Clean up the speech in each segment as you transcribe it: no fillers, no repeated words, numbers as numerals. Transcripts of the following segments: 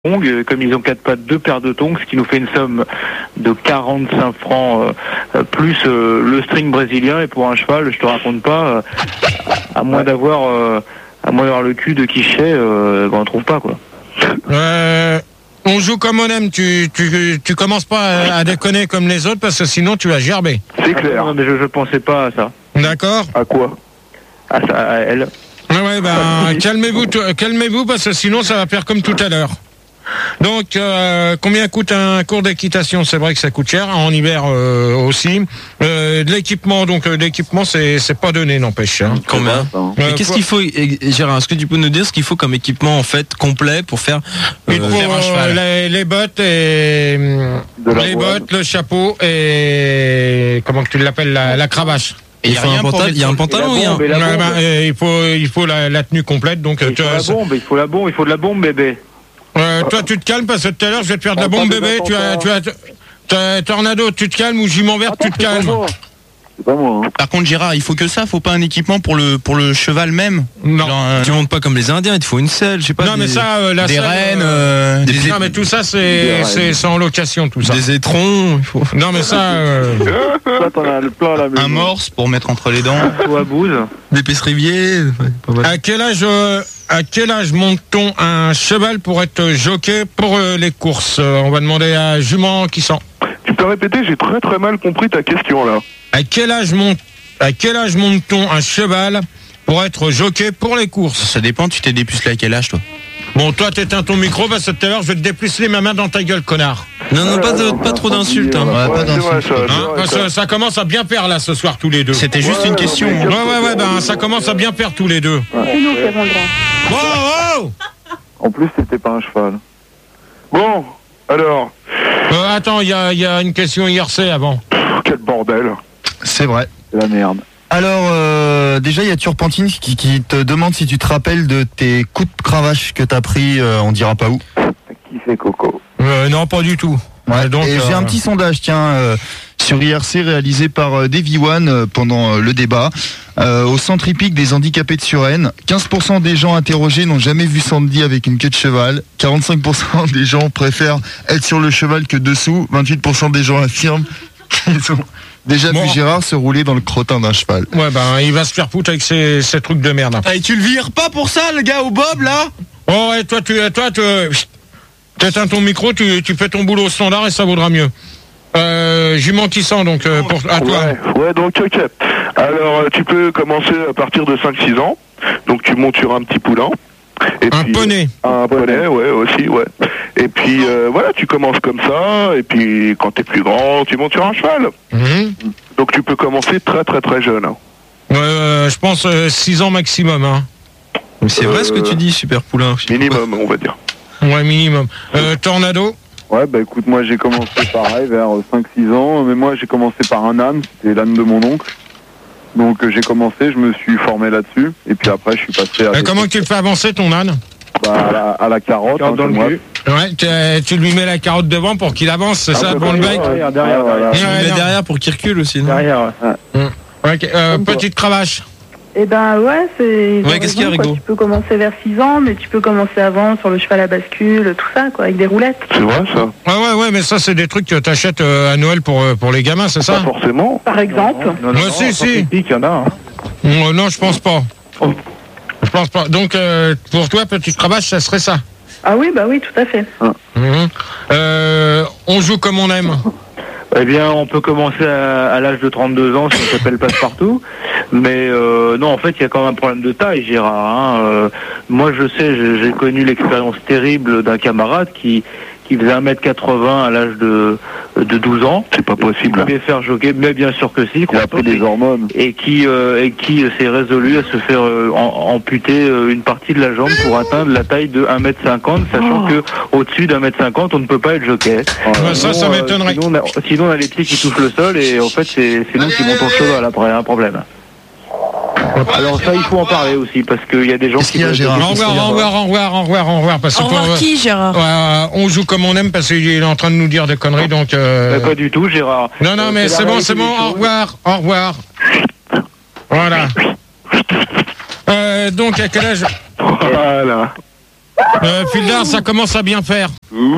Comme ils ont 4 pattes, 2 paires de tongs, ce qui nous fait une somme de 45 francs plus le string brésilien. Et pour un cheval, je te raconte pas, à moins d'avoir le cul de Quiché, on trouve pas quoi. On joue comme on aime. Tu commences pas à déconner comme les autres parce que sinon tu vas gerber. C'est clair. Non, mais je pensais pas à ça. D'accord. À quoi? À ça, à elle. Ouais, calmez-vous parce que sinon ça va faire comme tout à l'heure. Donc, combien coûte un cours d'équitation? C'est vrai que ça coûte cher, en hiver aussi. De l'équipement, l'équipement, c'est pas donné, n'empêche. Hein. Combien? Mais qu'est-ce qu'il faut, Gérard? Est-ce que tu peux nous dire ce qu'il faut comme équipement en fait complet pour faire un cheval? Les bottes et bottes, le chapeau et comment tu l'appelles, la cravache. Et il y a un pantalon, il faut la tenue complète. Donc, il faut de la bombe, bébé. Toi, tu te calmes parce que tout à l'heure, je vais te faire de la bombe, bébé. Tornado, tu te calmes ou Jument Vert, tu te calmes. C'est pas moi. Hein. Par contre, Gérard, il faut que ça, faut pas un équipement pour le cheval même. Non. Tu montes pas comme les Indiens, il te faut une selle, je sais pas. Non, mais ça, des rênes, non, mais tout ça, c'est en location, tout ça. Des étrons, il faut. Non, mais ça. Ça, t'en as le plein à la maison. Un morse pour mettre entre les dents. Ou à bouse. Des pécriviers. À quel âge monte-t-on un cheval pour être jockey pour les courses? On va demander à Jument qui sent. Tu peux répéter, j'ai très très mal compris ta question là. À quel âge monte-t-on un cheval pour être jockey pour les courses? Ça dépend, tu t'es dépucelé à quel âge toi? Bon, toi t'éteins ton micro parce que tout à l'heure je vais te dépuceler ma main dans ta gueule, connard. Non, pas trop d'insultes. Hein. Pas d'insultes. Ça commence à bien faire là ce soir tous les deux. C'était juste une question. Ça commence à bien faire tous les deux. C'est nous qui avons le droit. Oh En plus, c'était pas un cheval. Bon, alors. Attends, il y a une question IRC avant. Quel bordel. C'est vrai. C'est la merde. Alors, déjà, il y a Turpentine qui te demande si tu te rappelles de tes coups de cravache que t'as pris, on dira pas où. Qui fait Coco? Non, pas du tout. Ouais, donc, et j'ai un petit sondage, sur IRC réalisé par Davy One pendant le débat. Au centre hippique des handicapés de Suresnes, 15% des gens interrogés n'ont jamais vu Sandy avec une queue de cheval. 45% des gens préfèrent être sur le cheval que dessous. 28% des gens affirment qu'ils ont déjà vu Gérard se rouler dans le crottin d'un cheval. Ouais, il va se faire foutre avec ces trucs de merde. Et tu le vires pas pour ça, le gars au bob, là? Oh, ouais, toi, tu éteins ton micro, tu fais ton boulot au standard et ça vaudra mieux. Jument qui sent, donc, à toi. Ouais, donc, ok. Alors, tu peux commencer à partir de 5-6 ans. Donc, tu montes sur un petit poulain. Et puis, poney. Un poney, ouais, aussi, ouais. Et puis, voilà, tu commences comme ça. Et puis, quand t'es plus grand, tu montes sur un cheval. Mmh. Donc, tu peux commencer très, très, très jeune. Hein. Je pense 6 ans maximum. Hein. Mais c'est vrai ce que tu dis, super poulain. Minimum, on va dire. Ouais, minimum. Tornado? Ouais, bah écoute, moi j'ai commencé pareil, vers 5-6 ans, mais moi j'ai commencé par un âne, c'était l'âne de mon oncle. Donc j'ai commencé, je me suis formé là-dessus, et puis après je suis passé à... comment tu le fais avancer ton âne? Bah à la carotte, dans le cul. Ouais, tu lui mets la carotte devant pour qu'il avance, c'est ça, devant le bec? Derrière. Tu le mets derrière pour qu'il recule aussi, non? Derrière, ouais. Petite cravache. Eh ben ouais, c'est... Ouais, qu'est-ce qu'il y a, Rigaud? Tu peux commencer vers 6 ans, mais tu peux commencer avant sur le cheval à bascule, tout ça, quoi, avec des roulettes. C'est vrai, ça? Ouais, mais ça, c'est des trucs que t'achètes à Noël pour les gamins, c'est ça? Pas forcément. Par exemple. Non, si. Il y en a. Hein. Non, je pense pas. Je pense pas. Donc, pour toi, petite cravache, ça serait ça? Ah oui, bah oui, tout à fait. On joue comme on aime. Eh bien, on peut commencer à l'âge de 32 ans, si on s'appelle Passe-Partout. Mais non, en fait, il y a quand même un problème de taille, Gérard. Hein. Moi, je sais, j'ai connu l'expérience terrible d'un camarade qui faisait 1m80 à l'âge de 12 ans. C'est pas possible. Il pouvait faire jockey, mais bien sûr que si. Il a pris des hormones. Et qui s'est résolu à se faire amputer une partie de la jambe pour atteindre la taille de 1m50, sachant que au-dessus d'1m50, on ne peut pas être jockey. Ça m'étonnerait. Sinon, on a les pieds qui touchent le sol et en fait, c'est nous qui montons le cheval après, un problème. Alors ça, il faut en parler aussi, parce qu'il y a des gens qui... Au revoir. Parce que au revoir qui, Gérard? on joue comme on aime, parce qu'il est en train de nous dire des conneries, donc... Pas du tout, Gérard. Non, mais c'est bon, au revoir. Voilà. Donc, à quel âge... Voilà. Fildar, ça commence à bien faire.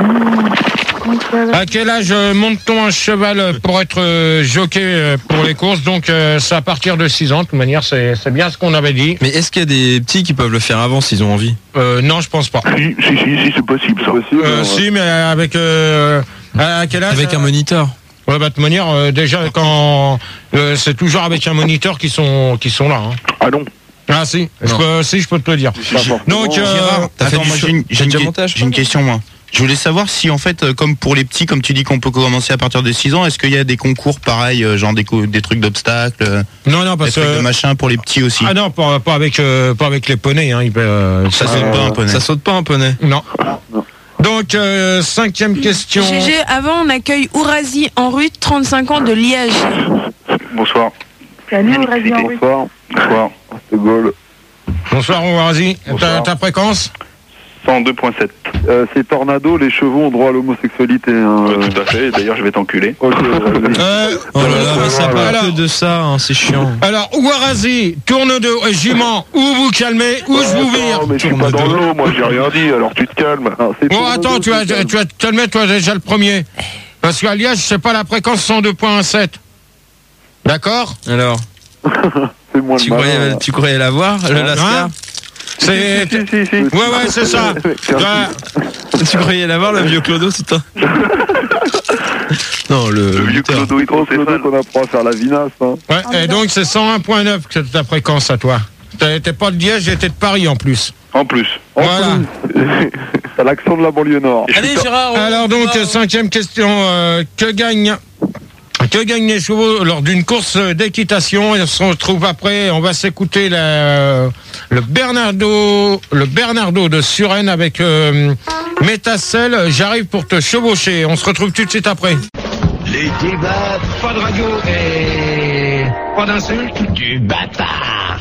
À quel âge monte-t-on un cheval pour être jockey pour les courses? Donc c'est à partir de 6 ans. De toute manière, c'est bien ce qu'on avait dit. Mais est-ce qu'il y a des petits qui peuvent le faire avant s'ils ont envie? Non, je pense pas. Si, c'est possible ça. Si, mais avec à quel âge? Avec un moniteur. Ouais, bah de toute manière, déjà quand c'est toujours avec un moniteur qui sont là. Hein. Ah non. Ah si, je peux te le dire. Donc, j'ai une question moi. Je voulais savoir si en fait, comme pour les petits, comme tu dis qu'on peut commencer à partir de 6 ans, est-ce qu'il y a des concours pareils, genre des trucs d'obstacles, non, parce des trucs de machin pour les petits aussi? Ah non, pas avec les poneys. Hein, ça saute pas un poney. Ça saute pas un poney. Non. Donc, 5e question. GG, avant on accueille Ourazi en rue, 35 ans de Liège. Bonsoir. Salut Ourazi en rue. Bonsoir. C'est Gaulle. Bonsoir Ourazi. Ta fréquence? 102.7. C'est Tornado, les chevaux ont droit à l'homosexualité. Hein. Tout à fait, d'ailleurs je vais t'enculer. Ok. Oh là là, mais ça parle que de ça, hein, c'est chiant. Alors, Ourazi, tourne de jument, ou vous calmez, ou je vous vire. Non, mais je suis pas dans l'eau, moi j'ai rien dit, alors tu te calmes. Bon, attends, tu vas te calmer, toi déjà le premier. Parce qu'à Liège, c'est pas la fréquence 102.7. D'accord? Alors c'est moins tu croyais l'avoir, le Lascar? C'est... Si. Ouais, c'est ça. Tu croyais l'avoir, le vieux Clodo, c'est toi? Non, le vieux Clodo, il trouve qu'on apprend à faire la vinasse. Hein. Ouais, et donc c'est 101.9 que ta fréquence à toi. T'es pas de Liège, j'étais de Paris en plus. En plus. Voilà. T'as l'accent de la banlieue nord. Allez, Gérard. Alors donc, 5e question. Que gagnent les chevaux lors d'une course d'équitation? On se retrouve après, on va s'écouter le Bernardo de Suresnes avec Métacelle. J'arrive pour te chevaucher. On se retrouve tout de suite après. Les débats, pas de radio et pas d'insulte, du bâtard.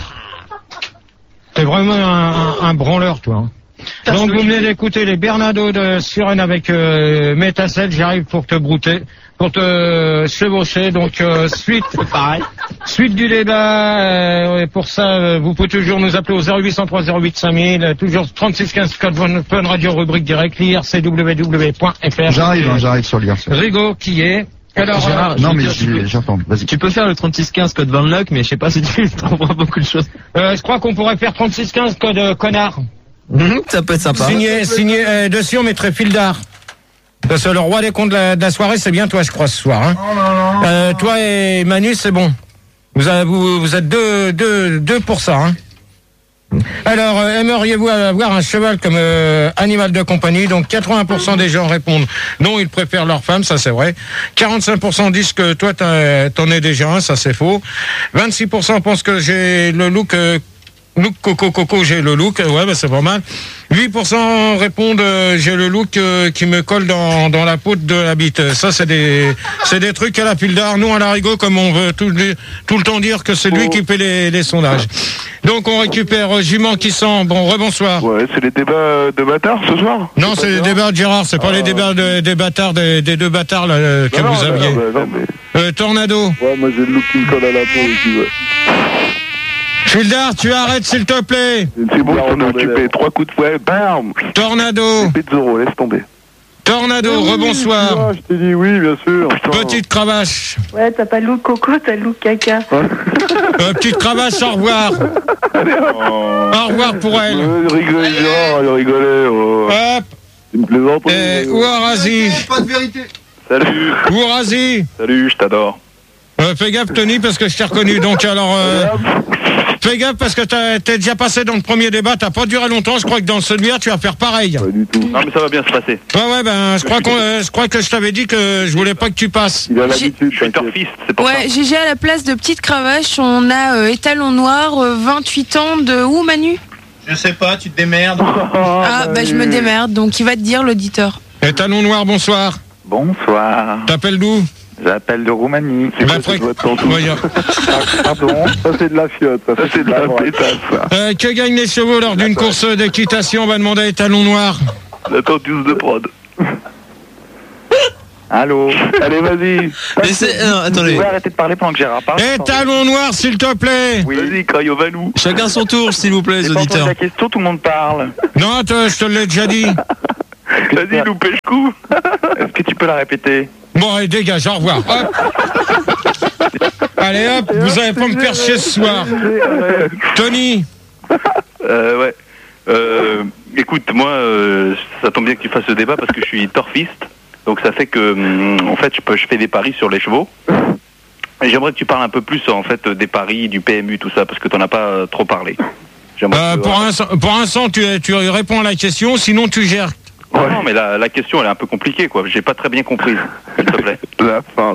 T'es vraiment un branleur, toi. Hein. Donc vous venez d'écouter les Bernardo de Suresnes avec Métacelle. J'arrive pour te brouter. Pour te chevaucher, donc suite du débat, et pour ça vous pouvez toujours nous appeler au 0803 08 5000, toujours 36 15 code Fun Radio, rubrique direct, l'ircww.fr. J'arrive sur l'IRC. Rigaud qui est... Alors, Gérard, non mais j'entends, vas-y. Tu peux faire le 3615 code Van Luck, mais je sais pas si tu trouveras beaucoup de choses. Je crois qu'on pourrait faire 3615 code connard. Ça peut être sympa. Signé dessus on mettrait Fildar. Parce que le roi des comptes de la soirée, c'est bien toi, je crois, ce soir. Hein. Non. Toi et Manu, c'est bon. Vous êtes deux pour ça. Hein. Alors, aimeriez-vous avoir un cheval comme animal de compagnie? Donc, 80% des gens répondent non, ils préfèrent leur femme, ça c'est vrai. 45% disent que toi, t'en es déjà un, ça c'est faux. 26% pensent que j'ai le look... Coco, j'ai le look, ouais, bah c'est pas mal. 8% répondent j'ai le look qui me colle dans la peau de la bite. Ça, c'est des trucs à la Fildar. Nous, à la Rigaud, comme on veut tout le temps dire que c'est lui qui fait les sondages. Donc, on récupère Jument qui sent. Bon, rebonsoir. Ouais, c'est les débats de bâtards ce soir? Non, c'est les débats de Gérard. C'est pas les débats des bâtards, des deux bâtards là, que vous aviez. Mais... Tornado. Ouais, moi j'ai le look qui me colle à la peau aussi, ouais. Fildar, tu arrêtes s'il te plaît. C'est bon, on est occupé. 3 coups de fouet, bam. Tornado. Pizzo, laisse tomber. Tornado, rebonsoir. Je t'ai dit oui, bien sûr. Petite cravache. Ouais, t'as pas le look coco, t'as le look caca. Petite cravache, au revoir. Au revoir pour elle. Rigolez, Gérard, il rigolait. Hop. C'est une plaisanterie. Ourazi. Pas de vérité. Salut. Ourazi. Salut, je t'adore. Fais gaffe, Tony, parce que je t'ai reconnu. Donc, alors, fais gaffe, parce que t'es déjà passé dans le premier débat. T'as pas duré longtemps. Je crois que dans celui-là, tu vas faire pareil. Pas du tout. Non, mais ça va bien se passer. Ouais, ben, je crois que je t'avais dit que je voulais pas que tu passes. Il a l'habitude, je suis turfiste, c'est pour ça. Ouais, GG à la place de Petite Cravache, on a Étalon Noir, 28 ans de où, Manu? Je sais pas, tu te démerdes. Ah, bah je me démerde, donc il va te dire l'auditeur. Talon Noir, bonsoir. Bonsoir. T'appelles d'où? J'appelle de Roumanie. Pardon. Ça c'est de la fiotte. Ça c'est de la pétasse. Que gagnent les chevaux lors d'une course d'équitation? On va demander à Talon Noir. La tenteuse de prod. Allô. Allez, vas-y. Attendez. Vous pouvez arrêter de parler pendant que Gérard parle. Talon noir, s'il te plaît. Oui. Vas-y, Crayo Valou. Chacun son tour, s'il vous plaît, les auditeurs. La question, tout le monde parle. Non, je te l'ai déjà dit. Vas-y, loupé le coup. Est-ce que tu peux la répéter? Bon, allez, dégage, au revoir. Hop. Allez, hop, vous allez pas me faire chier ce soir. Tony. Ouais. Écoute, moi, ça tombe bien que tu fasses ce débat parce que je suis torfiste. Donc ça fait que, en fait, je fais des paris sur les chevaux. Et j'aimerais que tu parles un peu plus, en fait, des paris, du PMU, tout ça, parce que t'en as pas trop parlé. Pour l'instant, tu réponds à la question, sinon tu gères. Ouais. Non, mais la question, elle est un peu compliquée, quoi. J'ai pas très bien compris, s'il te plaît. La feinte.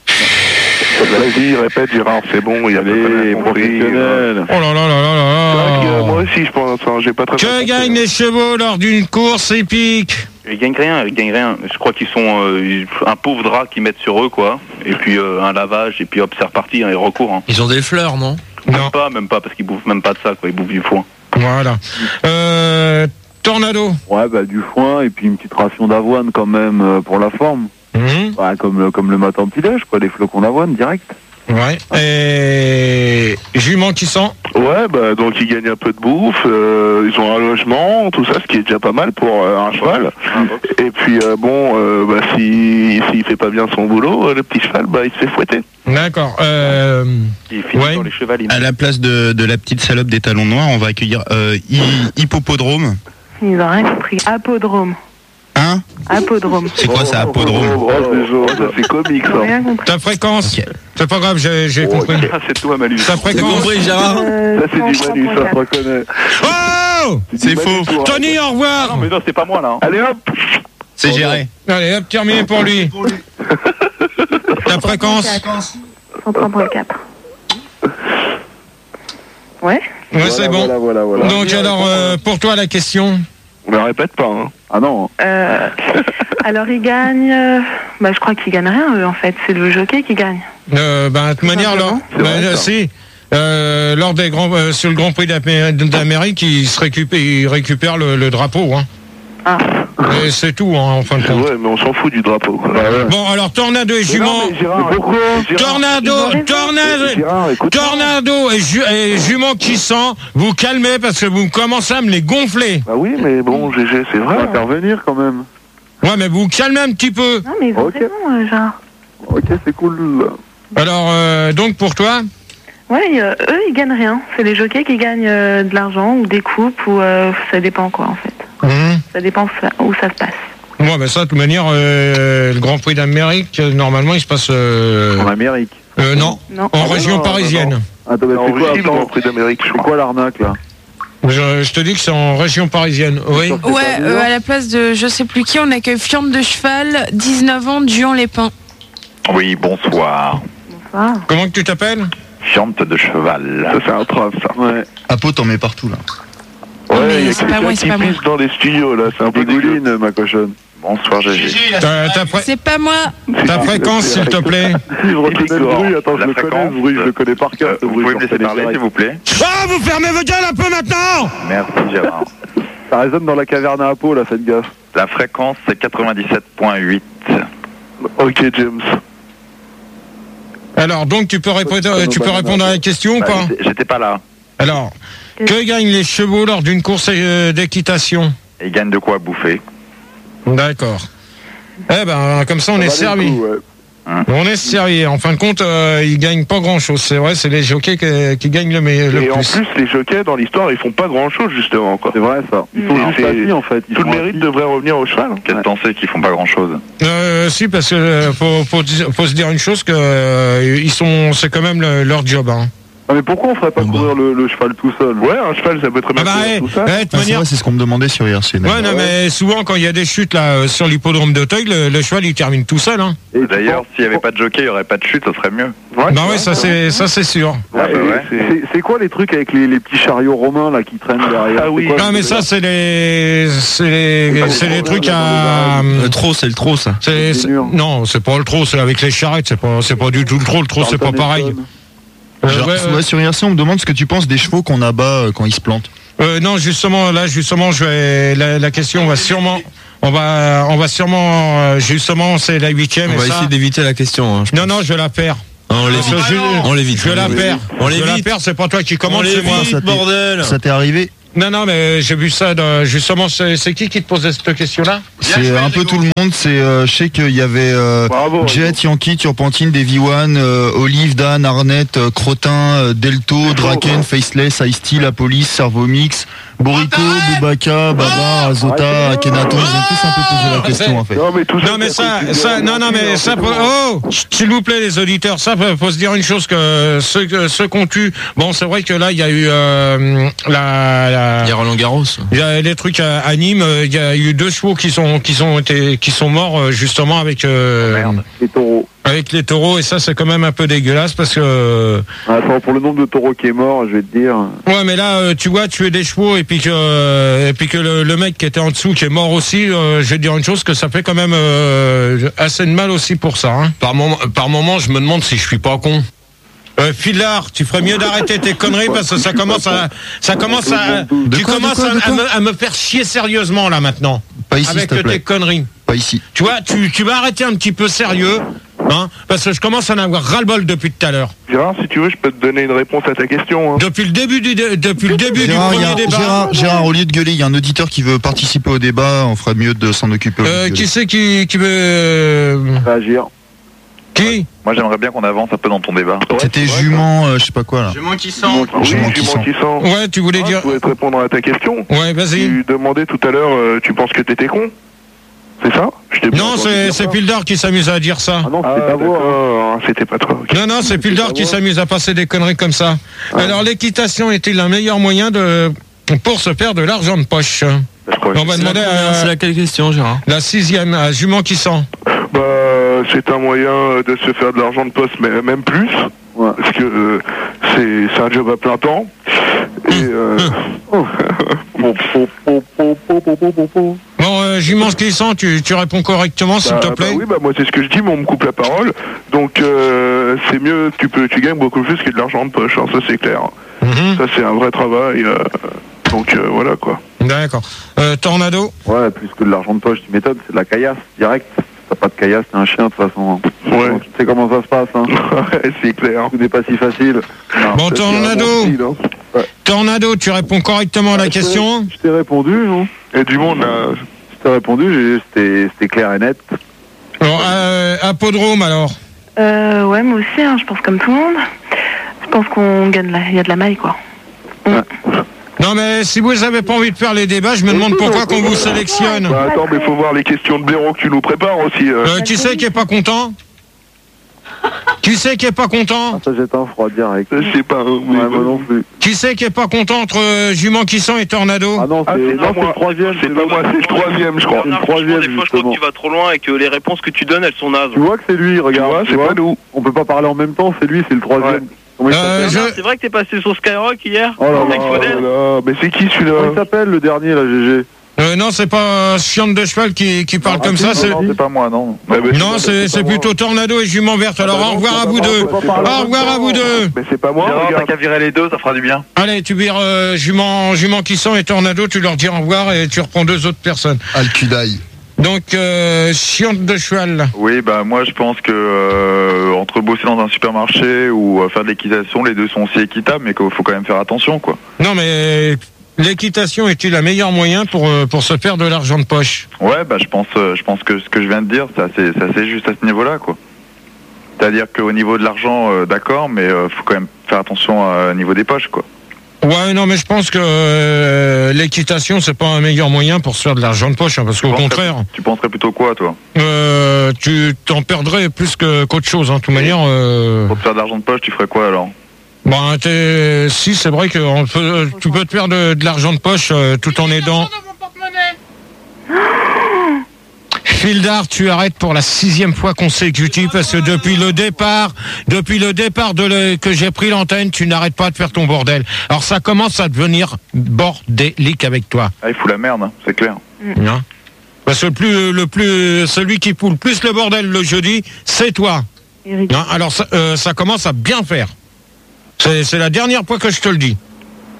Vas-y, répète, Gérard, c'est bon, il y a des professionnels. Oh là là là là là. Moi aussi, je pense, j'ai pas très Que gagnent les chevaux lors d'une course épique? Ils gagnent rien. Je crois qu'ils sont un pauvre drap qu'ils mettent sur eux, quoi. Et puis un lavage, et puis hop, c'est reparti, hein, ils recourent. Hein. Ils ont des fleurs, non? Même pas, parce qu'ils bouffent même pas de ça, quoi. Ils bouffent du foin. Voilà. Tornado. Ouais, bah du foin et puis une petite ration d'avoine quand même pour la forme. Ouais, comme le matin petit-déj, quoi, les flocons d'avoine direct. Ouais. Et jument qui sent. Ouais, bah donc ils gagnent un peu de bouffe, ils ont un logement, tout ça, ce qui est déjà pas mal pour un cheval. Et puis bah s'il fait pas bien son boulot, le petit cheval, bah il se fait fouetter. D'accord. Il finit dans les chevaliers. À la place de la petite salope des talons noirs, on va accueillir Hippopodrome. Ils ont rien compris. Apodrome. Hein? Apodrome. C'est quoi ça, apodrome? C'est comique ça. Rien compris. Ta fréquence. Okay. C'est pas grave, j'ai compris. C'est toi, Manu. Ta fréquence. T'as compris, Gérard? Ça c'est du Manu, ça se reconnaît. Oh! C'est faux. Tony, au revoir. Non, mais non, c'est pas moi, là. Hein. Allez hop. C'est géré. Allez, hop, terminé pour lui. Ta fréquence. 103.4. Ouais. Ouais, c'est bon. Voilà. Donc alors, pour toi, la question. On ne répète pas, hein. Ah non. Alors ils gagnent. Bah je crois qu'ils gagnent rien eux en fait. C'est le jockey qui gagne. De toute manière, si. Lors des grands, sur le Grand Prix d'Amérique, ils récupèrent le drapeau. Hein. Ah. Et c'est tout, hein, en fin de compte. Ouais, mais on s'en fout du drapeau. Bon, alors Tornado et Jument. Tornado et Jument qui sent, vous calmez parce que vous commencez à me les gonfler. Bah oui, mais bon, GG, c'est vrai. On va faire venir quand même. Ouais, mais vous calmez un petit peu. Non, mais ils ont raison, genre. Ok, c'est cool. Alors, donc pour toi? Ouais, eux, ils gagnent rien. C'est les jockeys qui gagnent de l'argent ou des coupes ou ça dépend quoi en fait. Ça dépend où ça se passe. Ouais, mais ça, de toute manière, le Grand Prix d'Amérique, normalement, il se passe... En Amérique? Non, en région parisienne. Attends, mais c'est quoi le Grand Prix d'Amérique? C'est quoi l'arnaque là? Je te dis que c'est en région parisienne, oui. Ouais, à la place de je sais plus qui, on accueille Fiante de Cheval, 19 ans, Juan-les-Pins. Oui, bonsoir. Bonsoir. Comment que tu t'appelles? Fiante de Cheval. Ça, c'est un trave, ça. Ouais. Apo, t'en mets partout, là. Ouais, il y a quelqu'un qui pisse dans les studios, là. C'est un peu dégouline, ma cochonne. Bonsoir, GG. C'est pas moi. Ta fréquence, s'il te plaît. Si, je reconnais le bruit. Attends, je le connais, ce bruit, je le connais par cœur. Vous pouvez me laisser parler, s'il vous plaît? Ah, vous fermez vos gueules un peu maintenant! Merci, Gérard. Ça résonne dans la caverne à Apo, là, faites gaffe. La fréquence, c'est 97.8. Ok, James. Alors, donc, tu peux répondre à la question ou pas? J'étais pas là. Alors, que gagnent les chevaux lors d'une course d'équitation? Ils gagnent de quoi bouffer. D'accord. Eh ben, comme ça, on est servi. On est servi. En fin de compte, ils gagnent pas grand-chose. C'est vrai, c'est les jockeys qui gagnent le plus. Et en plus, les jockeys, dans l'histoire, ils font pas grand-chose, justement. C'est vrai, ça. Ils font juste assis, en fait. Tout le mérite devrait revenir au cheval. Quelle pensée qu'ils font pas grand-chose? Si, parce que faut se dire une chose, que c'est quand même leur job. Hein. Ah, mais pourquoi on ferait pas courir le cheval tout seul? Ouais, un cheval, ça peut très bien courir tout seul. C'est ce qu'on me demandait sur IRC. Ouais, non, mais souvent, quand il y a des chutes là sur l'hippodrome d'Auteuil, le cheval, il termine tout seul. Hein. D'ailleurs, s'il n'y avait pas de jockey, il n'y aurait pas de chute, ça serait mieux. Ouais, ça c'est sûr. C'est quoi les trucs avec les petits chariots romains là qui traînent derrière? Ah oui. Non, mais ça, c'est les trucs à... Le trot, c'est le trot, ça. Non, c'est pas le trot, c'est avec les charrettes, c'est pas du tout le trot, c'est pas pareil. Sur IRC, on me demande ce que tu penses des chevaux qu'on abat quand ils se plantent. Non, justement, la question va sûrement On va sûrement, justement, c'est la 8e. On va essayer d'éviter la question. Hein, non, je la perds. On l'évite. Je la perds. Je la perds, c'est pas toi qui commande, c'est moi. Bordel. Ça t'est arrivé? Non, mais j'ai vu ça, justement, c'est qui te posait cette question-là? C'est un peu tout le monde, je sais qu'il y avait Jet, Yankee, Turpentine, Davy One, Olive, Dan, Arnett, Crotin, Delto, Draken, Faceless, Ice-T, La Police, Servomix, Borico, Bubaka, Baba, Azota, Akhenaton, ils ont tous un peu posé la question en fait. Non mais ça, oh, s'il vous plaît les auditeurs, ça faut se dire une chose, que ceux qu'on tue, bon c'est vrai que là il y a eu il y a Roland Garros. Il y a les trucs à Nîmes, il y a eu 2 chevaux qui sont morts justement avec les taureaux. Avec les taureaux, et ça c'est quand même un peu dégueulasse parce que... Attends, pour le nombre de taureaux qui est mort, je vais te dire... Ouais, mais là, tu vois, tuer des chevaux et puis que le mec qui était en dessous qui est mort aussi, je vais te dire une chose, que ça fait quand même assez de mal aussi pour ça. Hein. Par moment, je me demande si je suis pas con. Philard, tu ferais mieux d'arrêter tes conneries parce que ça commence à me faire chier sérieusement là maintenant. Pas ici, avec s'il te plaît. tes conneries. Pas ici. Tu vois, tu vas arrêter un petit peu sérieux, hein, parce que je commence à en avoir ras-le-bol depuis tout à l'heure. Gérard, si tu veux, je peux te donner une réponse à ta question. Hein. Depuis le début du premier débat. Gérard, au lieu de gueuler, il y a un auditeur qui veut participer au débat, on ferait mieux de s'en occuper. Qui c'est qui veut réagir? Qui? Moi j'aimerais bien qu'on avance un peu dans ton débat. C'était jument, je sais pas quoi là. Jument qui sent. Jument qui sent. Ouais, tu voulais dire. Je voulais te répondre à ta question. Ouais, vas-y. Tu demandais tout à l'heure, tu penses que t'étais con? C'est ça? Non, c'est Pildar qui s'amuse à dire ça. Ah non, c'était pas toi. C'était pas toi. Okay. Non, c'est Pildar qui s'amuse à passer des conneries comme ça. Alors l'équitation est-il un meilleur moyen pour se faire de l'argent de poche? On va demander C'est laquelle question, Gérard? La 6e, à Jument qui sent. Bah, c'est un moyen de se faire de l'argent de poste, mais même plus. Ouais. Parce que c'est un job à plein temps. Et Bon, Jument qui sent, tu réponds correctement, s'il te plaît. Oui, moi c'est ce que je dis, mais on me coupe la parole. Donc c'est mieux, tu gagnes beaucoup plus que de l'argent de poche, hein, ça c'est clair. Ça c'est un vrai travail. Donc voilà quoi. D'accord. Tornado? Ouais, plus que de l'argent de poche, tu m'étonnes, c'est de la caillasse, direct. T'as pas de caillasse, t'es un chien de toute façon. Ouais. Tu sais comment ça se passe, hein. Ouais, c'est clair. Tout n'est pas si facile. Non, bon, Tornado, tu réponds correctement à la question? Je t'ai répondu, non? Et du monde, là. Je t'ai répondu, c'était clair et net. Bon, Apodrome, alors? Ouais, moi aussi, hein, je pense comme tout le monde. Je pense qu'il y a de la maille, quoi. Ouais. Non mais si vous n'avez pas envie de faire les débats, je me demande pourquoi qu'on vous sélectionne. Bah attends, mais faut voir les questions de blaireau que tu nous prépares aussi. Qui c'est qui est pas content? Qui c'est qui est pas content? Ça jette un froid direct. Je sais pas. Ouais, moi non plus. Qui c'est qui est pas content entre Jument qui sent et Tornado? Ah non, c'est le troisième. C'est pas moi, c'est le troisième, je crois. C'est le troisième, des fois, je crois que tu vas trop loin et que les réponses que tu donnes, elles sont nazes. Tu vois que c'est lui, regarde. C'est pas nous. On peut pas parler en même temps, c'est lui, c'est le troisième. C'est vrai que t'es passé sur Skyrock hier? Oh là, mais c'est qui celui-là? Comment il s'appelle le dernier, là, GG? Non, c'est pas Chiante de Cheval qui parle comme ça. Non, c'est pas moi, non. Non, c'est plutôt Tornado et Jument Verte. Alors au revoir à vous deux. Au revoir à vous deux. Mais c'est pas moi. T'as qu'à virer les deux, ça fera du bien. Allez, tu vires Jument qui sent et Tornado, tu leur dis au revoir et tu reprends 2 autres personnes. Al-Kudaï. Donc, Chiante de Cheval. Oui, bah moi je pense que entre bosser dans un supermarché ou faire de l'équitation, les deux sont aussi équitables, mais qu'il faut quand même faire attention, quoi. Non, mais l'équitation est-il le meilleur moyen pour se faire de l'argent de poche? Ouais, bah je pense que ce que je viens de dire, c'est assez juste à ce niveau-là, quoi. C'est-à-dire qu'au niveau de l'argent, d'accord, mais faut quand même faire attention au niveau des poches, quoi. Ouais, non, mais je pense que l'équitation, c'est pas un meilleur moyen pour se faire de l'argent de poche, hein, parce qu'au contraire... Tu penserais plutôt quoi, toi? Tu t'en perdrais plus qu'autre chose, hein, de toute manière... Pour te faire de l'argent de poche, tu ferais quoi, alors? Bah, si, c'est vrai que tu peux te faire de l'argent de poche tout en aidant... Fildar, tu arrêtes pour la 6e fois consécutive parce que depuis le départ que j'ai pris l'antenne, tu n'arrêtes pas de faire ton bordel. Alors ça commence à devenir bordélique avec toi. Ah, il fout la merde, hein, c'est clair. Non. Parce que celui qui fout le plus le bordel le jeudi, c'est toi. Non, alors ça commence à bien faire. C'est la dernière fois que je te le dis.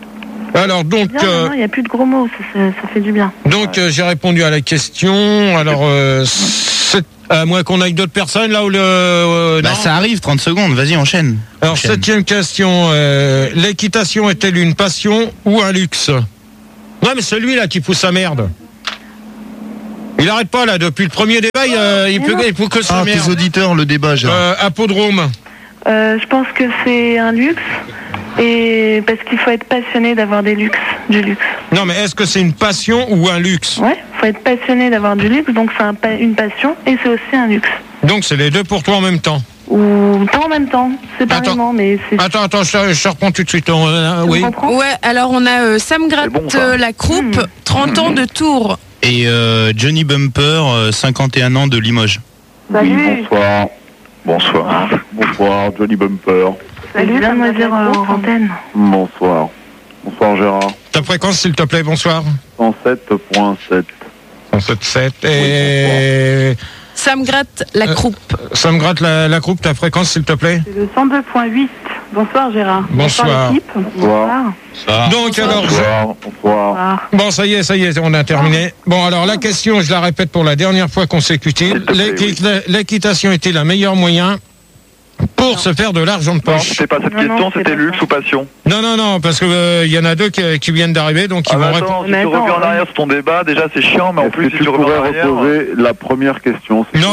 Alors donc, il n'y a plus de gros mots, ça fait du bien. Donc j'ai répondu à la question. Alors à moins qu'on aille d'autres personnes là où le. Bah, ça arrive, 30 secondes. Vas-y, enchaîne. Alors 7e question. L'équitation est-elle une passion ou un luxe? Ouais, mais celui-là qui pousse sa merde. Il arrête pas là depuis le premier débat. Il peut que sa merde. Tes auditeurs, le débat, Gérard. Apodrome. Je pense que c'est un luxe. Et parce qu'il faut être passionné d'avoir du luxe. Non, mais est-ce que c'est une passion ou un luxe? Ouais, faut être passionné d'avoir du luxe, donc c'est une passion et c'est aussi un luxe. Donc c'est les deux pour toi en même temps? Ou pas en même temps, séparément, mais c'est... Attends, je reprends tout de suite. Oui. Ouais, alors on a Sam Gratte, la croupe, 30 ans de Tours. Et Johnny Bumper, 51 ans de Limoges. Salut. Bonsoir, Johnny Bumper. Salut, mademoiselle Rantaine. Bonsoir Gérard. Ta fréquence, s'il te plaît, bonsoir. 107.7. 107.7 et... Sam Gratte, la croupe. Sam Gratte, la croupe, ta fréquence, s'il te plaît. C'est le 102.8. Bonsoir Gérard. Bonsoir. L'équipe. Bonsoir. Donc alors, Bonsoir. Bon, ça y est, on a terminé. Bon, alors la question, je la répète pour la dernière fois consécutive. L'équitation était le meilleur moyen pour se faire de l'argent de Non, poche. c'était pas cette question, c'était luxe ou passion. Non, parce que il y en a deux qui viennent d'arriver, donc ils vont répondre. Si tu reviens en arrière sur ton débat, déjà c'est chiant, mais en plus si tu reviens en arrière... reposer la première question. Non,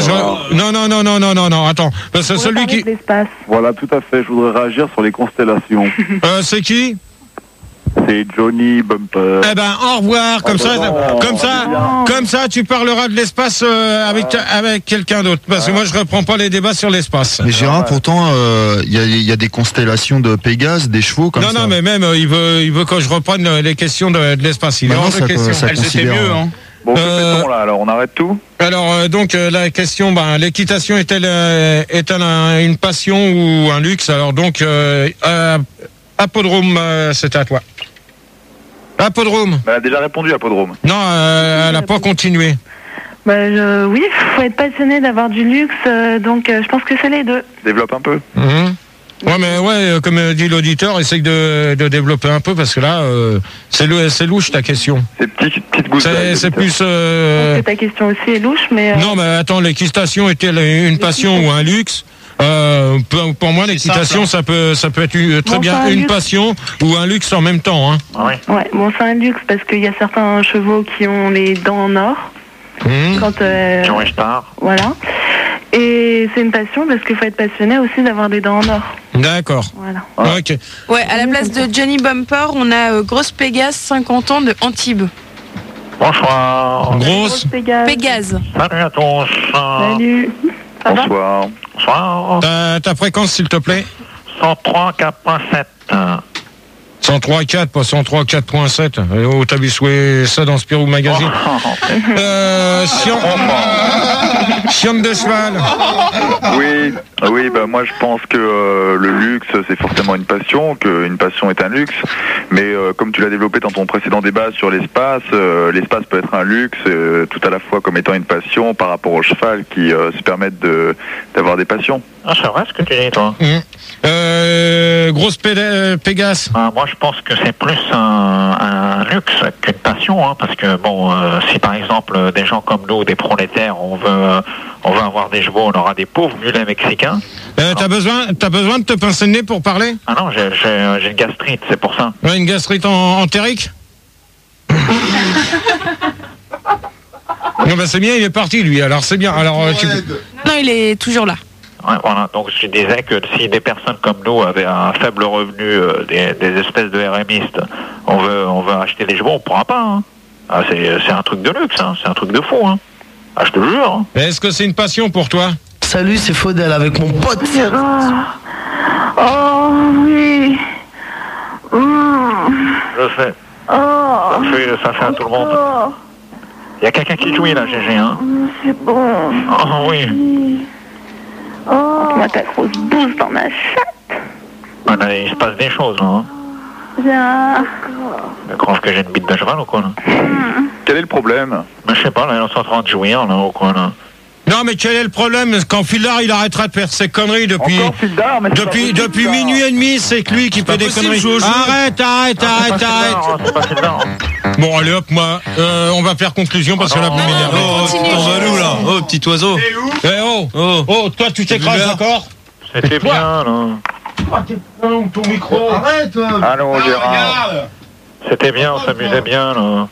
non, attends. Parce que celui qui... Voilà, tout à fait, je voudrais réagir sur les constellations. C'est qui? C'est Johnny Bumper. Eh ben, au revoir. Comme ça, tu parleras de l'espace avec quelqu'un d'autre. Parce que moi, je reprends pas les débats sur l'espace. Mais Gérard, pourtant, il y a des constellations de Pégase, des chevaux comme ça. Non, mais même, il veut que je reprenne les questions de l'espace. Il est hors de question. Elles étaient mieux, hein. Bon, que fait-on là? Alors, on arrête tout? Alors, donc, la question, l'équitation est-elle une passion ou un luxe? Alors, donc, Apodrome, c'est à toi. Apodrome. Elle a déjà répondu, Apodrome. Non, elle n'a pas continué. Oui, il faut être passionné d'avoir du luxe, donc je pense que c'est les deux. Développe un peu. Ouais, comme dit l'auditeur, essaye de développer un peu, parce que là, c'est louche ta question. C'est petite goutte. C'est plus... Je pense que ta question aussi est louche, mais... Non, mais attends, l'équitation est-elle une passion ou un luxe? Pour moi, l'équitation, ça peut être très bien une passion ou un luxe en même temps. Hein. Ouais, bon, c'est un luxe parce qu'il y a certains chevaux qui ont les dents en or. Qui ont Star. Voilà. Et c'est une passion parce qu'il faut être passionné aussi d'avoir des dents en or. D'accord. Voilà. Ok. Ouais, à la place de Johnny Bumper, on a Grosse Pégase, 50 ans de Antibes. Bonsoir. Grosse Pégase. Salut à tous. Salut. Bonsoir. Bonsoir. Ta fréquence, s'il te plaît. 103.4.7. 103.4, pas 103.4.7. Oh, t'as vu souhait ça dans Spirou Magazine. Chiante de cheval. Oui, moi je pense que le luxe c'est forcément une passion, qu'une passion est un luxe, mais comme tu l'as développé dans ton précédent débat sur l'espace, l'espace peut être un luxe tout à la fois comme étant une passion par rapport au cheval qui se permettent d'avoir des passions. Ah, c'est vrai ce que tu dis, toi. Grosse Pégase. Moi, je pense que c'est plus un luxe qu'une passion, hein, parce que bon, si par exemple des gens comme nous, des prolétaires, on veut avoir des chevaux, on aura des pauvres mulets mexicains. T'as besoin de te pincer le nez pour parler? Ah non, j'ai une gastrite, c'est pour ça. Ouais, une gastrite entérique. Non, c'est bien, il est parti lui. Alors c'est bien. Alors Non, il est toujours là. Ouais, voilà, donc je disais que si des personnes comme nous avaient un faible revenu, des espèces de RMistes, on veut acheter des chevaux, on pourra pas. Hein. Ah, c'est un truc de luxe, hein. C'est un truc de fou. Hein. Ah, je te le jure. Hein. Est-ce que c'est une passion pour toi? Salut, c'est Faudel avec mon pote. Oh oui. Je sais. Ça fait à tout le monde. Il y a quelqu'un qui jouit là, GG. Hein. C'est bon. Oh oui. Moi, ta grosse bouse dans ma chatte. Là, il se passe des choses là. Hein. Je crois que j'ai une bite de cheval ou quoi là. Quel est le problème? Je sais pas, là, ils sont en train de jouir là ou quoi là. Non, mais quel est le problème? Quand Fildar, il arrêtera de faire ses conneries depuis... Encore Fildar, mais c'est pas possible, depuis ça. minuit et demi, c'est que lui qui fait des conneries. Arrête. Bon, allez hop, moi, on va faire conclusion parce que là, vous m'énervez. T'en vas où, là? Oh, petit oiseau. Oh, toi, tu t'écrases, d'accord? C'était bien, là. Ton micro. Arrête, toi. Allons, Gérard. C'était bien, on s'amusait bien, là.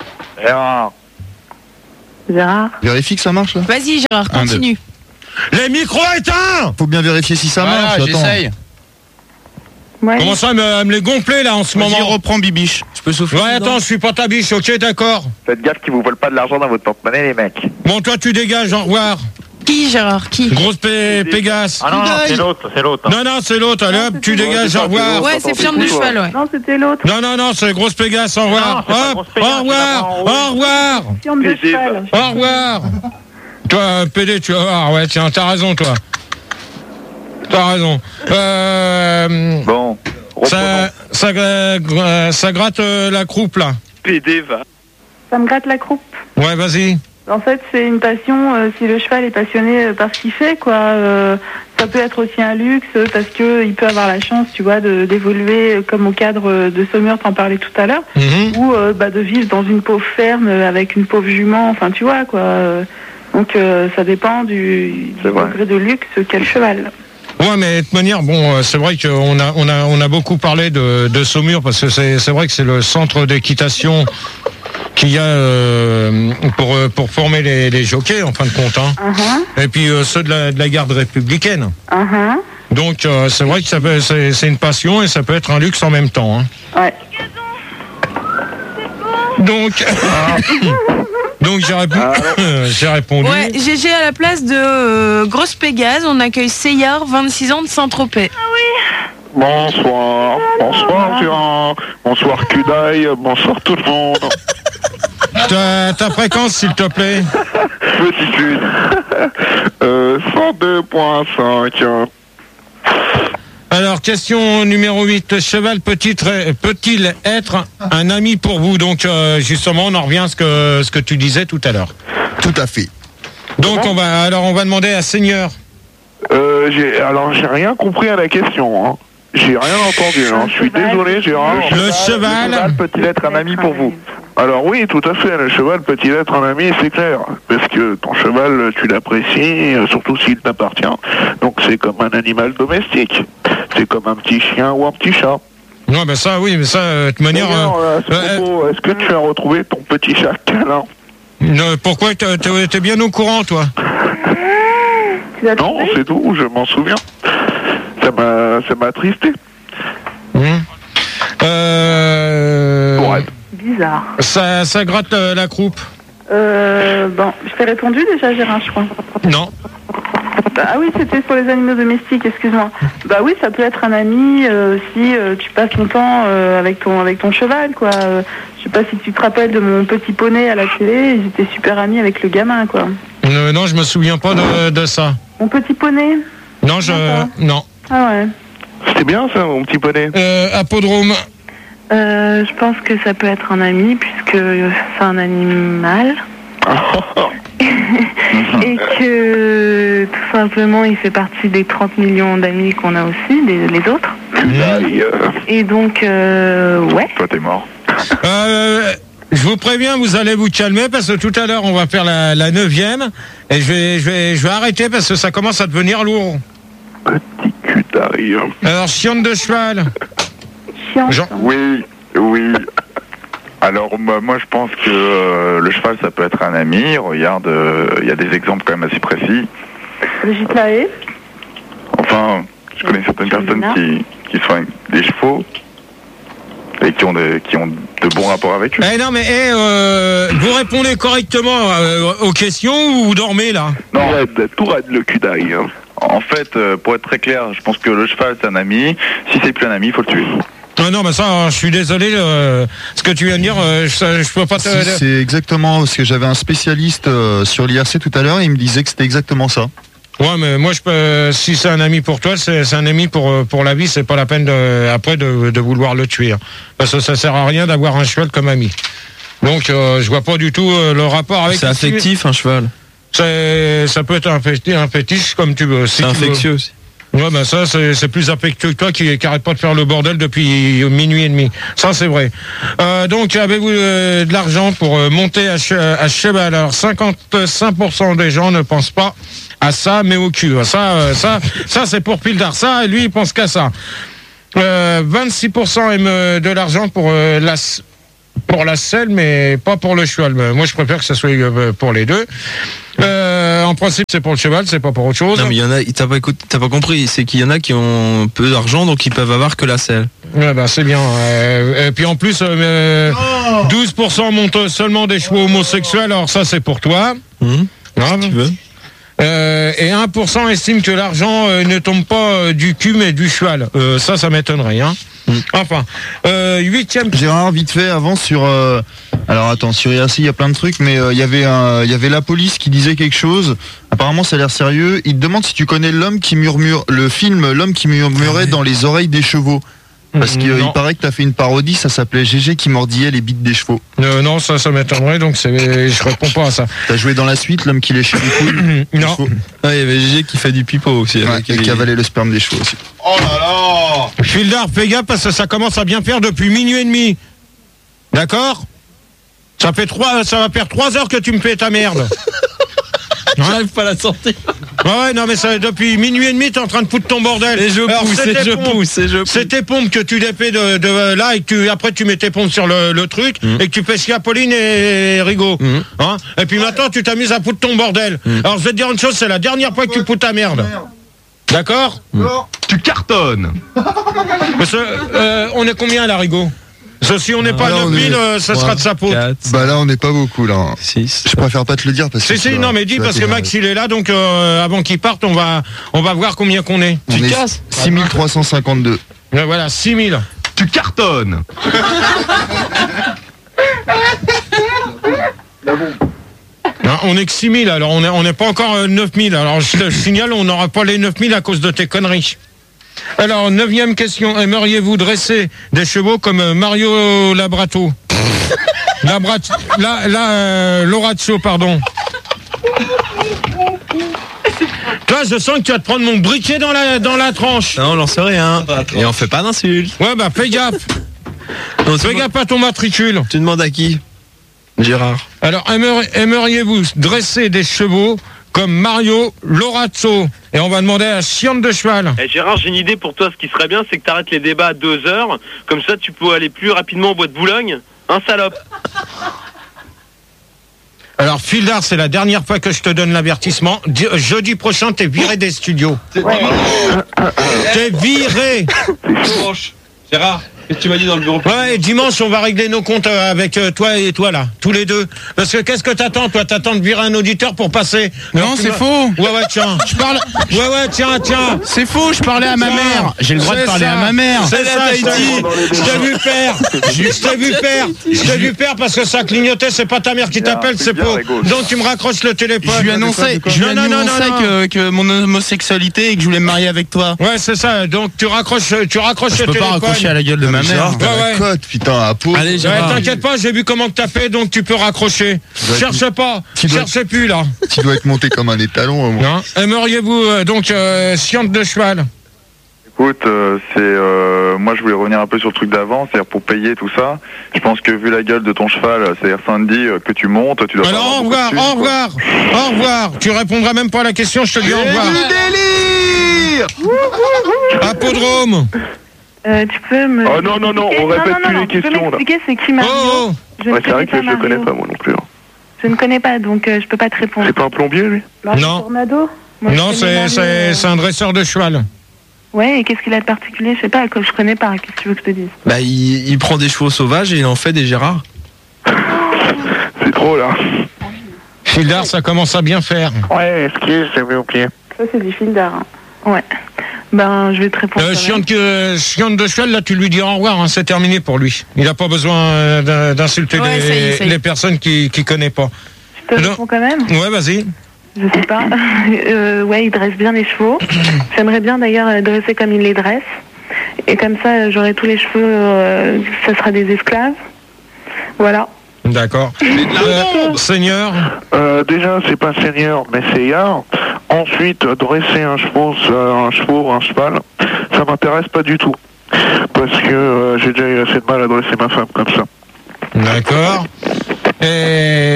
Gérard. Vérifie que ça marche, là. Vas-y, Gérard, Un, continue. Les micros éteints! Faut bien vérifier si ça marche. Attends. J'essaye. Ouais. Comment ça, me les gonfler, là, en ce moment? Vas-y, reprends Bibiche. Je peux souffler. Ouais, attends, je suis pas ta biche, ok, d'accord. Faites gaffe qu'ils vous volent pas de l'argent dans votre porte-monnaie, les mecs. Bon, toi, tu dégages, au revoir. Qui, Gérard? Qui? Grosse Pégase. Ah non, c'est l'autre. Non, c'est l'autre, allez hop, tu dégages, au revoir. Ouais, c'est Fiande de cheval, ouais. Non, c'était l'autre. Non, c'est Grosse Pégase, au revoir. Hop, au revoir. Fiande de cheval. Au revoir. Toi, PD, tu vas voir, ouais, tiens, t'as raison, toi. T'as raison. Bon, ça gratte la croupe, là. PD va. Ça me gratte la croupe. Ouais, vas-y. En fait, c'est une passion. Si le cheval est passionné par ce qu'il fait, quoi, ça peut être aussi un luxe parce que il peut avoir la chance, tu vois, d'évoluer comme au cadre de Saumur, t'en parlais tout à l'heure, ou de vivre dans une pauvre ferme avec une pauvre jument. Enfin, tu vois, quoi. Donc, ça dépend du degré de luxe qu'a le cheval. Ouais, mais de toute manière, bon, c'est vrai qu'on a beaucoup parlé de Saumur parce que c'est vrai que c'est le centre d'équitation qu'il y a pour former les jockeys, en fin de compte. Hein. Et puis ceux de la garde républicaine. Donc, c'est vrai que c'est une passion et ça peut être un luxe en même temps. Hein. Ouais. Donc j'ai répondu. Ouais, GG à la place de Grosse Pégase, on accueille Seyard, 26 ans de Saint-Tropez. Bonsoir Gérard, bonsoir Kudaï, bonsoir tout le monde. Ta fréquence, s'il te plaît. Petite lune. 102.5. Alors, question numéro 8. Cheval peut-il être un ami pour vous? Donc, justement, on en revient à ce que tu disais tout à l'heure. Tout à fait. Donc, on va demander à Seigneur. J'ai rien compris à la question. Hein. J'ai rien entendu. Hein. Je suis désolé, Gérard. Le cheval peut-il être un ami pour vous? Alors oui, tout à fait. Le cheval peut-il être un ami, c'est clair. Parce que ton cheval, tu l'apprécies, surtout s'il t'appartient. Donc c'est comme un animal domestique. C'est comme un petit chien ou un petit chat. Non, ben ça, oui, mais ça, de toute manière... Est-ce que tu as retrouvé ton petit chat câlin? Pourquoi? T'es bien au courant, toi? Non, c'est tout, je m'en souviens. Ça m'a attristé. Bizarre. Ça gratte la croupe. Je t'ai répondu déjà, Gérard, je crois. Non. Ah oui, c'était sur les animaux domestiques, excuse-moi. Bah oui, ça peut être un ami si tu passes longtemps avec ton cheval, quoi. Je sais pas si tu te rappelles de mon petit poney à la télé, j'étais super amie avec le gamin, quoi. Non, je me souviens pas de ça. Mon petit poney? Non, non. Ah ouais. C'était bien ça, mon petit poney. Apodrome. Je pense que ça peut être un ami puisque c'est un animal. Et que tout simplement il fait partie des 30 millions d'amis qu'on a aussi, les autres. Et donc, ouais. Toi t'es mort. Je vous préviens, vous allez vous calmer parce que tout à l'heure on va faire la 9e et je vais arrêter parce que ça commence à devenir lourd. Petit cul d'arrière. Alors, chiante de cheval. Oui. Alors moi je pense que le cheval ça peut être un ami. Regarde, il y a des exemples quand même assez précis. Brigitte Lahaye. Enfin, je connais certaines personnes qui soignent des chevaux et qui ont de bons rapports avec eux. Non mais vous répondez correctement aux questions ou vous dormez là? Non, tout raide le cul d'ail. Hein. En fait, pour être très clair, je pense que le cheval c'est un ami. Si c'est plus un ami, il faut le tuer. Non, mais ça, je suis désolé. Ce que tu viens de dire, je peux pas te... C'est exactement parce que j'avais un spécialiste sur l'IRC tout à l'heure et il me disait que c'était exactement ça. Ouais, mais moi, si c'est un ami pour toi, c'est un ami pour la vie. C'est pas la peine après de vouloir le tuer. Parce que ça sert à rien d'avoir un cheval comme ami. Donc, je vois pas du tout le rapport avec... C'est affectif, un cheval. Ça peut être un fétiche comme tu veux. Si c'est infectieux aussi. Ouais, ben ça, c'est plus affectueux que toi qui arrête pas de faire le bordel depuis minuit et demi. Ça, c'est vrai. Donc, avez-vous de l'argent pour monter à cheval? Alors, 55% des gens ne pensent pas à ça, mais au cul. Ça, c'est pour Pildar. Ça, lui, il pense qu'à ça. 26% aiment de l'argent pour la selle, mais pas pour le cheval. Moi, je préfère que ça soit pour les deux. En principe, c'est pour le cheval, c'est pas pour autre chose. Non, mais il y en a, t'as pas compris, c'est qu'il y en a qui ont peu d'argent, donc ils peuvent avoir que la selle. Ouais, bah, c'est bien. Et puis en plus, 12% montent seulement des chevaux homosexuels, alors ça, c'est pour toi. Si tu veux. Et 1% estiment que l'argent ne tombe pas du cul, mais du cheval. Ça m'étonnerait, hein. Enfin, 8e. Gérard, vite fait, avant sur... alors attends, sur IRC, il y a plein de trucs, mais il y avait la police qui disait quelque chose. Apparemment, ça a l'air sérieux. Il te demande si tu connais le film L'homme qui murmurait dans les oreilles des chevaux. Parce qu'il paraît que tu as fait une parodie, ça s'appelait GG qui mordillait les bites des chevaux. Non, ça m'étonnerait, donc je réponds pas à ça. T'as joué dans la suite, l'homme qui léchait les couilles? Non. Ah, il y avait GG qui fait du pipeau aussi. Ouais, qui avalait le sperme des chevaux aussi. Oh là là! Fildar, fais gaffe parce que ça commence à bien faire depuis minuit et demi. D'accord? Ça va faire 3 heures que tu me fais ta merde. J'arrive pas à la sortir. Ouais, non, mais ça, depuis minuit et demi, t'es en train de foutre ton bordel. Et je pousse. C'est tes pompes que tu défais de là et que après tu mets tes pompes sur le truc et que tu fais chier à Pauline et Rigaud. Hein, et puis maintenant, tu t'amuses à foutre ton bordel. Alors, je vais te dire une chose, c'est la dernière fois que tu fous ta merde. D'accord? Tu cartonnes. Parce que, on est combien là, Rigaud? Parce que si on n'est pas à 9000, ça sera de sa faute. 4, bah là, on n'est pas beaucoup là. 6. Je préfère pas te le dire parce que. Si, non, mais dis parce que Max il est là, donc avant qu'il parte, on va voir combien qu'on est. Tu casses 6352. Voilà, 6000. Tu cartonnes. Non, on est que 6000, alors on n'est pas encore 9000. Alors je te signale, on n'aura pas les 9000 à cause de tes conneries. Alors, 9e question. Aimeriez-vous dresser des chevaux comme Mario Labrato? Lorazzo, pardon. Toi, je sens que tu vas te prendre mon briquet dans la tranche. Non, on n'en sait rien. Et on fait pas d'insultes. Ouais, bah fais gaffe. Fais gaffe à ton matricule. Tu demandes à qui? Gérard. Alors, aimeriez-vous dresser des chevaux comme Mario Lorazzo? Et on va demander à Chiante de Cheval. Gérard, j'ai une idée pour toi. Ce qui serait bien, c'est que tu arrêtes les débats à 2 heures. Comme ça, tu peux aller plus rapidement au bois de Boulogne. Un salope. Alors, Fildar, c'est la dernière fois que je te donne l'avertissement. Jeudi prochain, t'es viré des studios. T'es viré. Gérard, qu'est-ce que tu m'as dit dans le bureau? Ouais, et dimanche, on va régler nos comptes avec toi et toi, là. Tous les deux. Parce que qu'est-ce que t'attends, toi? T'attends de virer un auditeur pour passer? Non, c'est faux. Ouais, tiens. Je parle. Ouais, tiens. C'est faux, je parlais à ma mère. J'ai le droit de parler à ma mère. C'est ça, je t'ai vu faire. Je t'ai vu faire parce que ça clignotait, c'est pas ta mère qui t'appelle, c'est faux. Donc tu me raccroches le téléphone. Je lui annonçais que mon homosexualité et que je voulais me marier avec toi. Ouais, c'est ça. Donc tu raccroches le téléphone. Je peux pas raccrocher à la gueule de ma mère. Ouais. Putain, à peau. Allez, t'inquiète pas, j'ai vu comment t'as donc tu peux raccrocher. Cherche pas, cherchez plus là. Tu dois être monté comme un étalon. Non. Aimeriez-vous donc Chiante de Cheval? Écoute, moi je voulais revenir un peu sur le truc d'avant, c'est-à-dire pour payer tout ça. Je pense que vu la gueule de ton cheval, c'est-à-dire Sandy, que tu montes, tu dois. Alors au revoir. Tu répondras même pas à la question, je te dis au revoir. Délire. Apodrome. Tu peux me... Oh non, on répète plus les questions là. Tu peux m'expliquer c'est qui Mario? Ouais, c'est vrai que je le connais pas moi non plus. Je ne connais pas, donc je peux pas te répondre. C'est pas un plombier lui? Non. Tornado? Non, c'est un dresseur de cheval. Ouais, et qu'est-ce qu'il a de particulier? Je sais pas, que je connais pas. Qu'est-ce que tu veux que je te dise? Bah, il prend des chevaux sauvages et il en fait des Gérard. C'est trop là. Fildar, ça commence à bien faire. Ouais, excuse, j'avais oublié. Ça, c'est du Fildar. Hein. Ouais. Ben, je vais te répondre. Chiante de Cheval, là, tu lui dis au revoir, hein, c'est terminé pour lui. Il n'a pas besoin d'insulter les personnes qu'il connaît pas. Je te réponds quand même? Ouais, vas-y. Je sais pas. Ouais, il dresse bien les chevaux. J'aimerais bien d'ailleurs dresser comme il les dresse. Et comme ça, j'aurai tous les cheveux, ça sera des esclaves. Voilà. D'accord. Seigneur. Déjà, c'est pas seigneur, mais seigneur. Ensuite, dresser un cheval, ça m'intéresse pas du tout. Parce que j'ai déjà eu assez de mal à dresser ma femme comme ça. D'accord. Et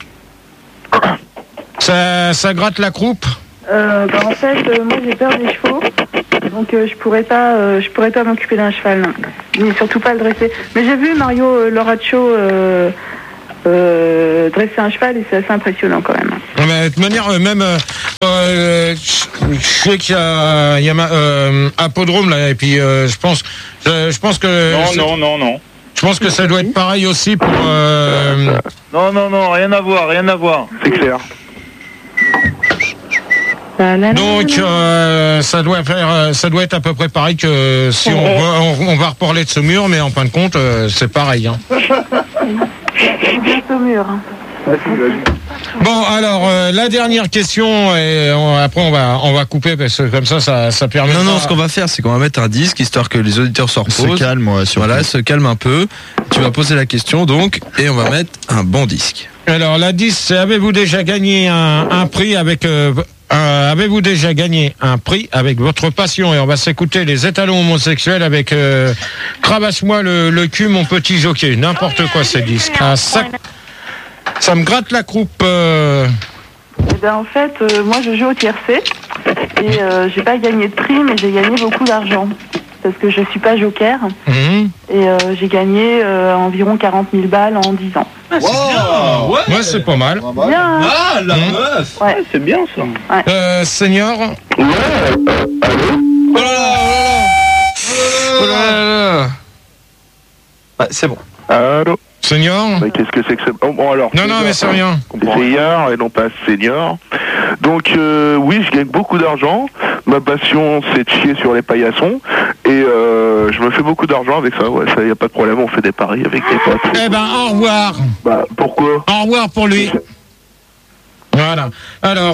ça gratte la croupe? En fait, moi j'ai peur des chevaux, donc je pourrais pas m'occuper d'un cheval, non. Mais surtout pas le dresser. Mais j'ai vu Mario Loraccio dresser un cheval et c'est assez impressionnant quand même. Mais de toute manière, même, je sais qu'il y a Apodrome là, et puis je pense que. Non. Je pense que ça doit être pareil aussi pour. Non, rien à voir. C'est clair. Donc ça doit être à peu près pareil que si on va reparler de ce mur, mais en fin de compte c'est pareil. Hein. Bon alors la dernière question et après on va couper parce que comme ça permet. Non, ce qu'on va faire c'est qu'on va mettre un disque histoire que les auditeurs se reposent. Se calment, se calment un peu. Tu vas poser la question donc et on va mettre un bon disque. Alors la disque, c'est avez-vous déjà gagné un prix avec avez-vous déjà gagné un prix avec votre passion? Et on va s'écouter les étalons homosexuels avec Cravache-moi le cul mon petit jockey. N'importe quoi ces disques. Ah, ça me gratte la croupe. En fait, moi je joue au tiercé et j'ai pas gagné de prix, mais j'ai gagné beaucoup d'argent. Parce que je suis pas joker. Et j'ai gagné environ 40 000 balles en 10 ans. C'est bien. Ouais, c'est pas mal. Bien. Ah, la meuf. Ouais. C'est bien ça. Ouais. Seigneur. C'est bon. Allô. Seigneur. Mais qu'est-ce que c'est que ça? Bon alors. Non, mais c'est rien. Seigneur et non pas senior. Donc oui, je gagne beaucoup d'argent. Ma passion, c'est de chier sur les paillassons. Et je me fais beaucoup d'argent avec ça. Ouais, ça y a pas de problème. On fait des paris avec des potes. Eh ben, au revoir. Bah, pourquoi? Au revoir pour lui. Voilà. Alors,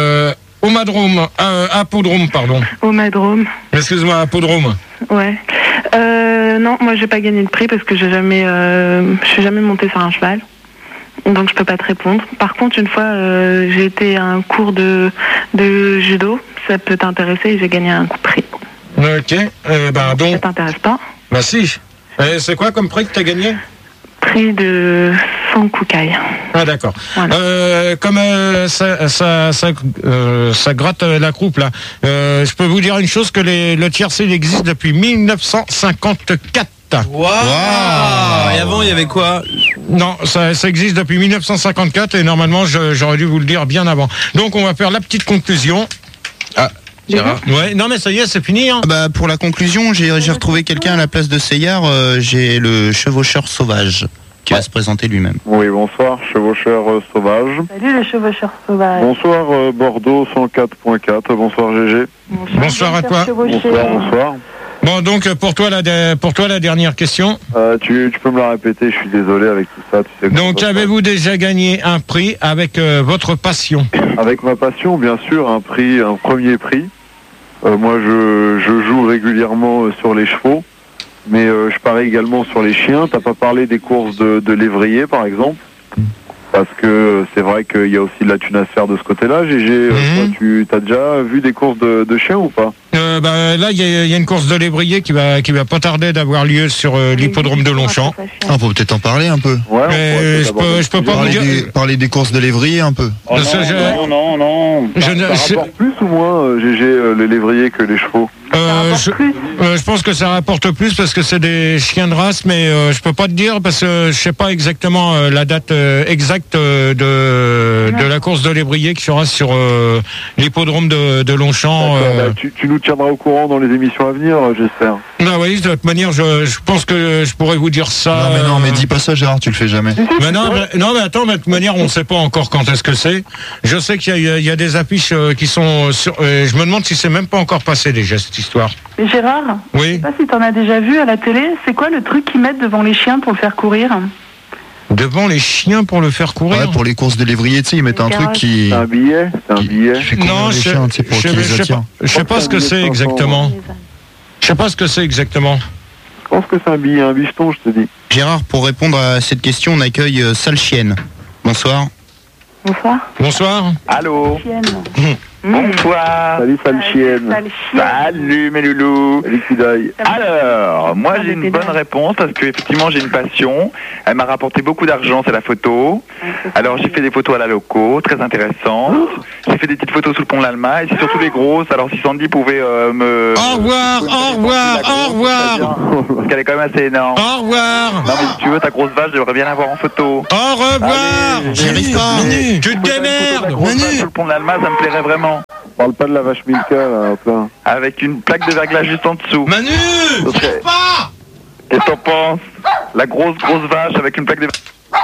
Apodrome, pardon. Homadrome. Excuse-moi, Apodrome. Ouais. Non, moi j'ai pas gagné de prix parce que je suis jamais montée sur un cheval. Donc je peux pas te répondre. Par contre, une fois, j'ai été à un cours de judo. Ça peut t'intéresser et j'ai gagné un prix. Ok. Donc. Ça t'intéresse pas? Bah si. Et c'est quoi comme prix que t'as gagné? Prix de 100 kukai. Ah d'accord. Voilà. Comme ça gratte la croupe là. Je peux vous dire une chose que le tiercé il existe depuis 1954. Wow. Et avant il y avait quoi? Non, ça existe depuis 1954 et normalement j'aurais dû vous le dire bien avant. Donc on va faire la petite conclusion. Ah. Gérard. Ouais, non mais ça y est, c'est fini. Hein. Bah pour la conclusion, j'ai retrouvé quelqu'un à la place de Seyard. J'ai le chevaucheur sauvage qui va se présenter lui-même. Oui, bonsoir, chevaucheur sauvage. Salut le chevaucheur sauvage. Bonsoir Bordeaux 104.4. Bonsoir GG. Bonsoir à toi. Bonsoir. Bon donc pour toi la dernière question. Tu peux me la répéter, je suis désolé avec tout ça. Tu sais donc avez-vous déjà gagné un prix avec votre passion? Avec ma passion, bien sûr, un premier prix. Moi je joue régulièrement sur les chevaux, mais je parie également sur les chiens. T'as pas parlé des courses de lévrier par exemple? Parce que c'est vrai qu'il y a aussi de la thune à se faire de ce côté-là. GG, toi, tu as déjà vu des courses de chiens ou pas? Là, il y a une course de lévrier qui va pas tarder d'avoir lieu sur l'hippodrome de Longchamp. On peut peut-être en parler un peu. Ouais, je peux pas vous dire. Parler des courses de lévrier un peu. Oh, non. Ça rapporte plus ou moins, GG, les lévriers que les chevaux? Je pense que ça rapporte plus parce que c'est des chiens de race, mais je peux pas te dire parce que je sais pas exactement la date exacte de la course de lévrier qui sera sur l'hippodrome de Longchamp. Tu nous tiendras au courant dans les émissions à venir, j'espère. Ah oui, de toute manière, je pense que je pourrais vous dire ça. Non, mais dis pas ça, Gérard, tu le fais jamais. Mais mais attends, de toute manière, on sait pas encore quand est-ce que c'est. Je sais qu'il y a des affiches qui sont sur. Je me demande si c'est même pas encore passé déjà cette histoire. Mais Gérard, oui. Je sais pas si t'en as déjà vu à la télé. C'est quoi le truc qu'ils mettent devant les chiens pour le faire courir? Devant les chiens pour le faire courir? Ouais, pour les courses de lévrier, tu sais, ils mettent un truc qui. C'est un billet? Non, je sais pas ce que c'est exactement. Je sais pas ce que c'est exactement. Je pense que c'est un bifton, je te dis. Gérard, pour répondre à cette question, on accueille Sale Chienne. Bonsoir. Bonsoir. Bonsoir. Allô. Bonsoir. Salut, sale chienne. Salut mes loulous. Salut, Kudaï. Alors, moi j'ai une bonne réponse parce que effectivement j'ai une passion. Elle m'a rapporté beaucoup d'argent, c'est la photo. Alors j'ai fait des photos à la loco, très intéressantes. J'ai fait des petites photos sous le pont de l'Alma et c'est surtout les grosses. Alors si Sandy pouvait me... Au revoir, au revoir, au revoir. Parce qu'elle est quand même assez énorme. Au revoir. Non mais si tu veux ta grosse vache, j'aimerais bien la voir en photo. Au revoir. J'y arrive pas. Manu, tu te démerdes. Manu. Sur le pont de l'Alma, ça me plairait vraiment. Parle pas de la vache Milka, là, plein. Avec une plaque de verglas juste en dessous. Manu, okay. Pas. Qu'est-ce que t'en penses? La grosse vache avec une plaque de...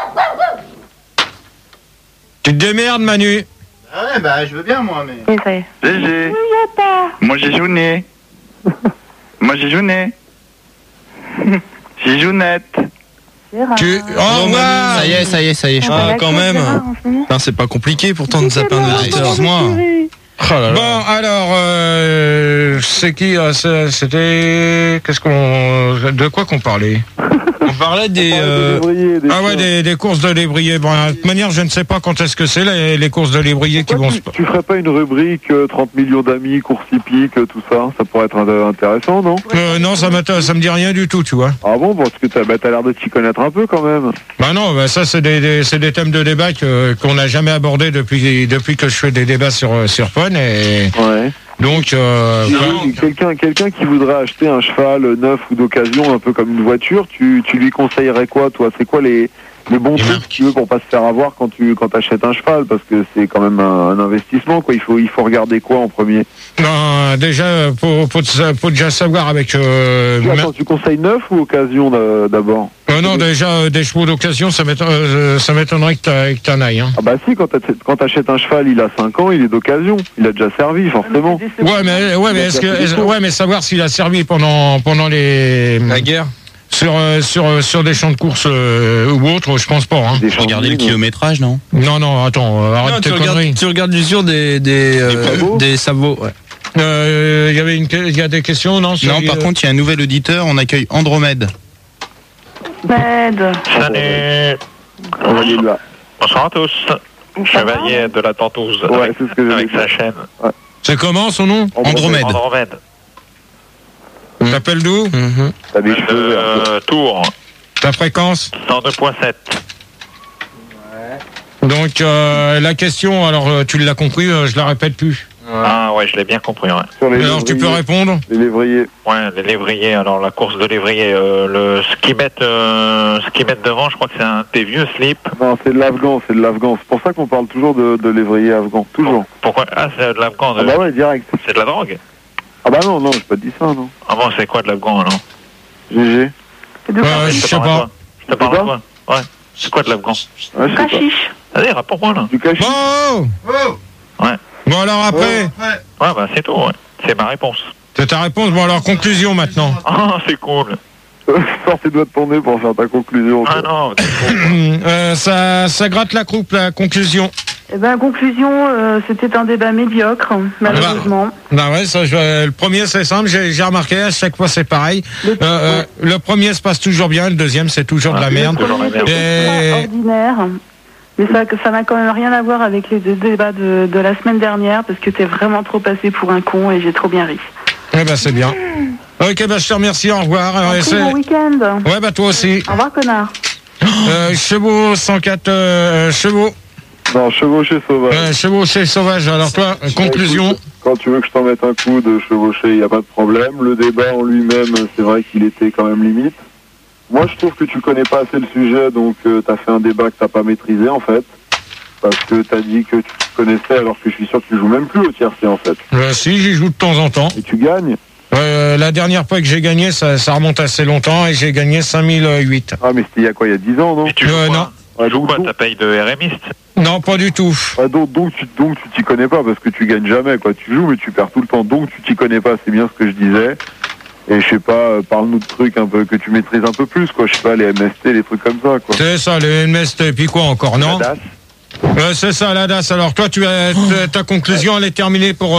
Tu te démerdes, Manu. Ah ouais, bah je veux bien, moi, mais... Oui, ça y est. GG. Moi j'ai jouné. Moi j'ai jouné. J'ai jounette. Au revoir. Ça y est. Ah, quand même. Putain, c'est pas compliqué pourtant de zapper un auditeur. Excuse-moi. Oh là là. Bon, alors, c'est qui c'était... De quoi qu'on parlait? On parlait des... des courses de lévrier. Bon, de toute manière, je ne sais pas quand est-ce que c'est les courses de lévrier qui vont se... Tu ferais pas une rubrique 30 millions d'amis, course hippique, tout ça? Ça pourrait être intéressant, non? Non, ça me dit rien du tout, tu vois. Ah bon? Parce que t'as l'air de t'y connaître un peu quand même. Bah non, ça c'est des thèmes de débat qu'on n'a jamais abordés depuis que je fais des débats sur Fun et... Ouais. Donc, quelqu'un qui voudrait acheter un cheval neuf ou d'occasion, un peu comme une voiture, tu lui conseillerais quoi, toi? C'est quoi les bons trucs que tu veux pour pas se faire avoir quand t'achètes un cheval? Parce que c'est quand même un investissement, quoi. Il faut regarder quoi en premier? Non, déjà, faut déjà savoir avec... Attends, tu conseilles neuf ou occasion d'abord? Non, déjà, des chevaux d'occasion, ça m'étonnerait que t'en ailles. Hein. Ah bah si, quand t'achètes un cheval, il a 5 ans, il est d'occasion. Il a déjà servi, forcément. Mais savoir s'il a servi pendant la guerre sur des champs de course ou autres, je pense pas. Hein. Regardez le kilométrage, non? Non, attends, arrête tes conneries. Tu regardes l'usure des sabots, ouais. Il y a des questions, non? Non, par contre, il y a un nouvel auditeur, on accueille Andromède. Salut. Bonsoir à tous. Chevalier de la Tentouse avec sa chaîne. Ouais. C'est comment son nom? Andromède. T'appelles d'où? Tours. Ta fréquence? 102.7. Donc la question, alors tu l'as compris, je la répète plus. Ah ouais, je l'ai bien compris. Ouais. Alors tu peux répondre? Les lévriers. Ouais, les lévriers. Alors la course de lévrier, ce qu'ils mettent devant, je crois que c'est un des vieux slips. Non, c'est de l'Afghan, c'est pour ça qu'on parle toujours de lévrier afghan, toujours. Pourquoi? Ah, c'est de l'Afghan. Ah bah ouais, direct. C'est de la drogue? Ah bah non, j'ai pas dit ça, non. Ah bon, c'est quoi de l'Afghan, alors? GG. Je sais pas. Je te parle de quoi? Ouais. C'est quoi de l'Afghan? Ouais, je sais pas. Allez, rapporte-moi, là. Du cachiche. Ouais. Bon, alors après? Ouais, bah c'est tout, ouais. C'est ma réponse. C'est ta réponse? Bon, alors conclusion maintenant. Ah, c'est cool. Sors tes doigts de ton nez pour faire ta conclusion. Ah non, c'est cool. Ça gratte la croupe, la conclusion. Eh ben, conclusion, c'était un débat médiocre, malheureusement. Bah ouais, le premier c'est simple, j'ai remarqué, à chaque fois c'est pareil. Le premier se passe toujours bien, le deuxième c'est toujours de la merde. C'est ordinaire. Mais ça n'a quand même rien à voir avec les deux débats de la semaine dernière, parce que t'es vraiment trop passé pour un con et j'ai trop bien ri. Eh ben c'est bien. Ok, bah je te remercie, au revoir. Bon week-end. Ouais, bah toi aussi. Au revoir, connard. Chevaux 104 chevaux. Non, chevaucher sauvage. Chevaucher sauvage, alors toi, conclusion. Écoute, quand tu veux que je t'en mette un coup de chevaucher, il n'y a pas de problème. Le débat en lui-même, c'est vrai qu'il était quand même limite. Moi, je trouve que tu connais pas assez le sujet, donc t'as fait un débat que t'as pas maîtrisé, en fait. Parce que t'as dit que tu connaissais, alors que je suis sûr que tu joues même plus au tiercé, en fait. Si, j'y joue de temps en temps. Et tu gagnes? La dernière fois que j'ai gagné, ça remonte assez longtemps, et j'ai gagné 5008. Ah, mais c'était il y a quoi, il y a 10 ans, non? Et tu joues quoi? Non. Tu joues quoi? Ta paye de RMiste? Non, pas du tout. Ah, donc tu t'y connais pas, parce que tu gagnes jamais, quoi. Tu joues, mais tu perds tout le temps. Donc tu t'y connais pas, c'est bien ce que je disais. Et je sais pas, parle-nous de trucs un peu que tu maîtrises un peu plus, quoi. Je sais pas, les MST, les trucs comme ça, quoi. C'est ça, les MST, et puis quoi encore, non? C'est ça, la DAS. Alors, toi, ta conclusion, elle est terminée pour...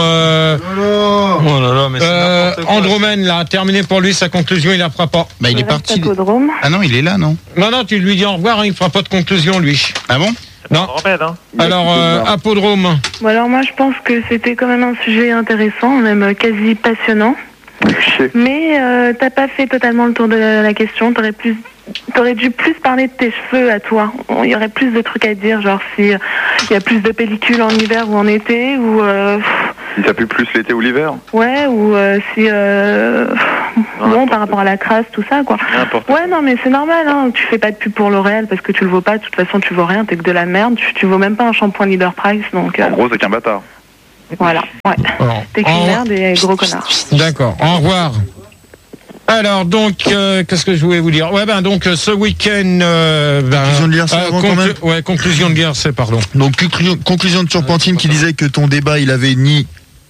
Andromène, là, terminé pour lui, sa conclusion, il la fera pas. Bah, il est parti. Ah non, il est là, non? Non, tu lui dis au revoir, il fera pas de conclusion, lui. Ah bon? Non. Alors, Apodrome. Bon, alors moi, je pense que c'était quand même un sujet intéressant, même quasi passionnant. Mais t'as pas fait totalement le tour de la question. T'aurais dû plus parler de tes cheveux à toi. Il y aurait plus de trucs à dire, genre si il y a plus de pellicules en hiver ou en été, ou si ça pue plus l'été ou l'hiver. Ouais, ou si bon, par rapport à la crasse, tout ça, quoi. Ouais, non, mais c'est normal, hein. Tu fais pas de pub pour L'Oréal parce que tu le vaux pas. De toute façon, tu vaux rien. T'es que de la merde. Tu vaux même pas un shampoing Leader Price, donc. En gros, c'est qu'un bâtard. Voilà, ouais. T'es qu'une merde et gros connard. D'accord, au revoir. Alors donc, qu'est-ce que je voulais vous dire? Ouais, donc ce week-end... conclusion de l'IRC quand même. Ouais, conclusion de l'IRC, pardon. Donc conclusion de Turpentine qui disait que ton débat, il avait ni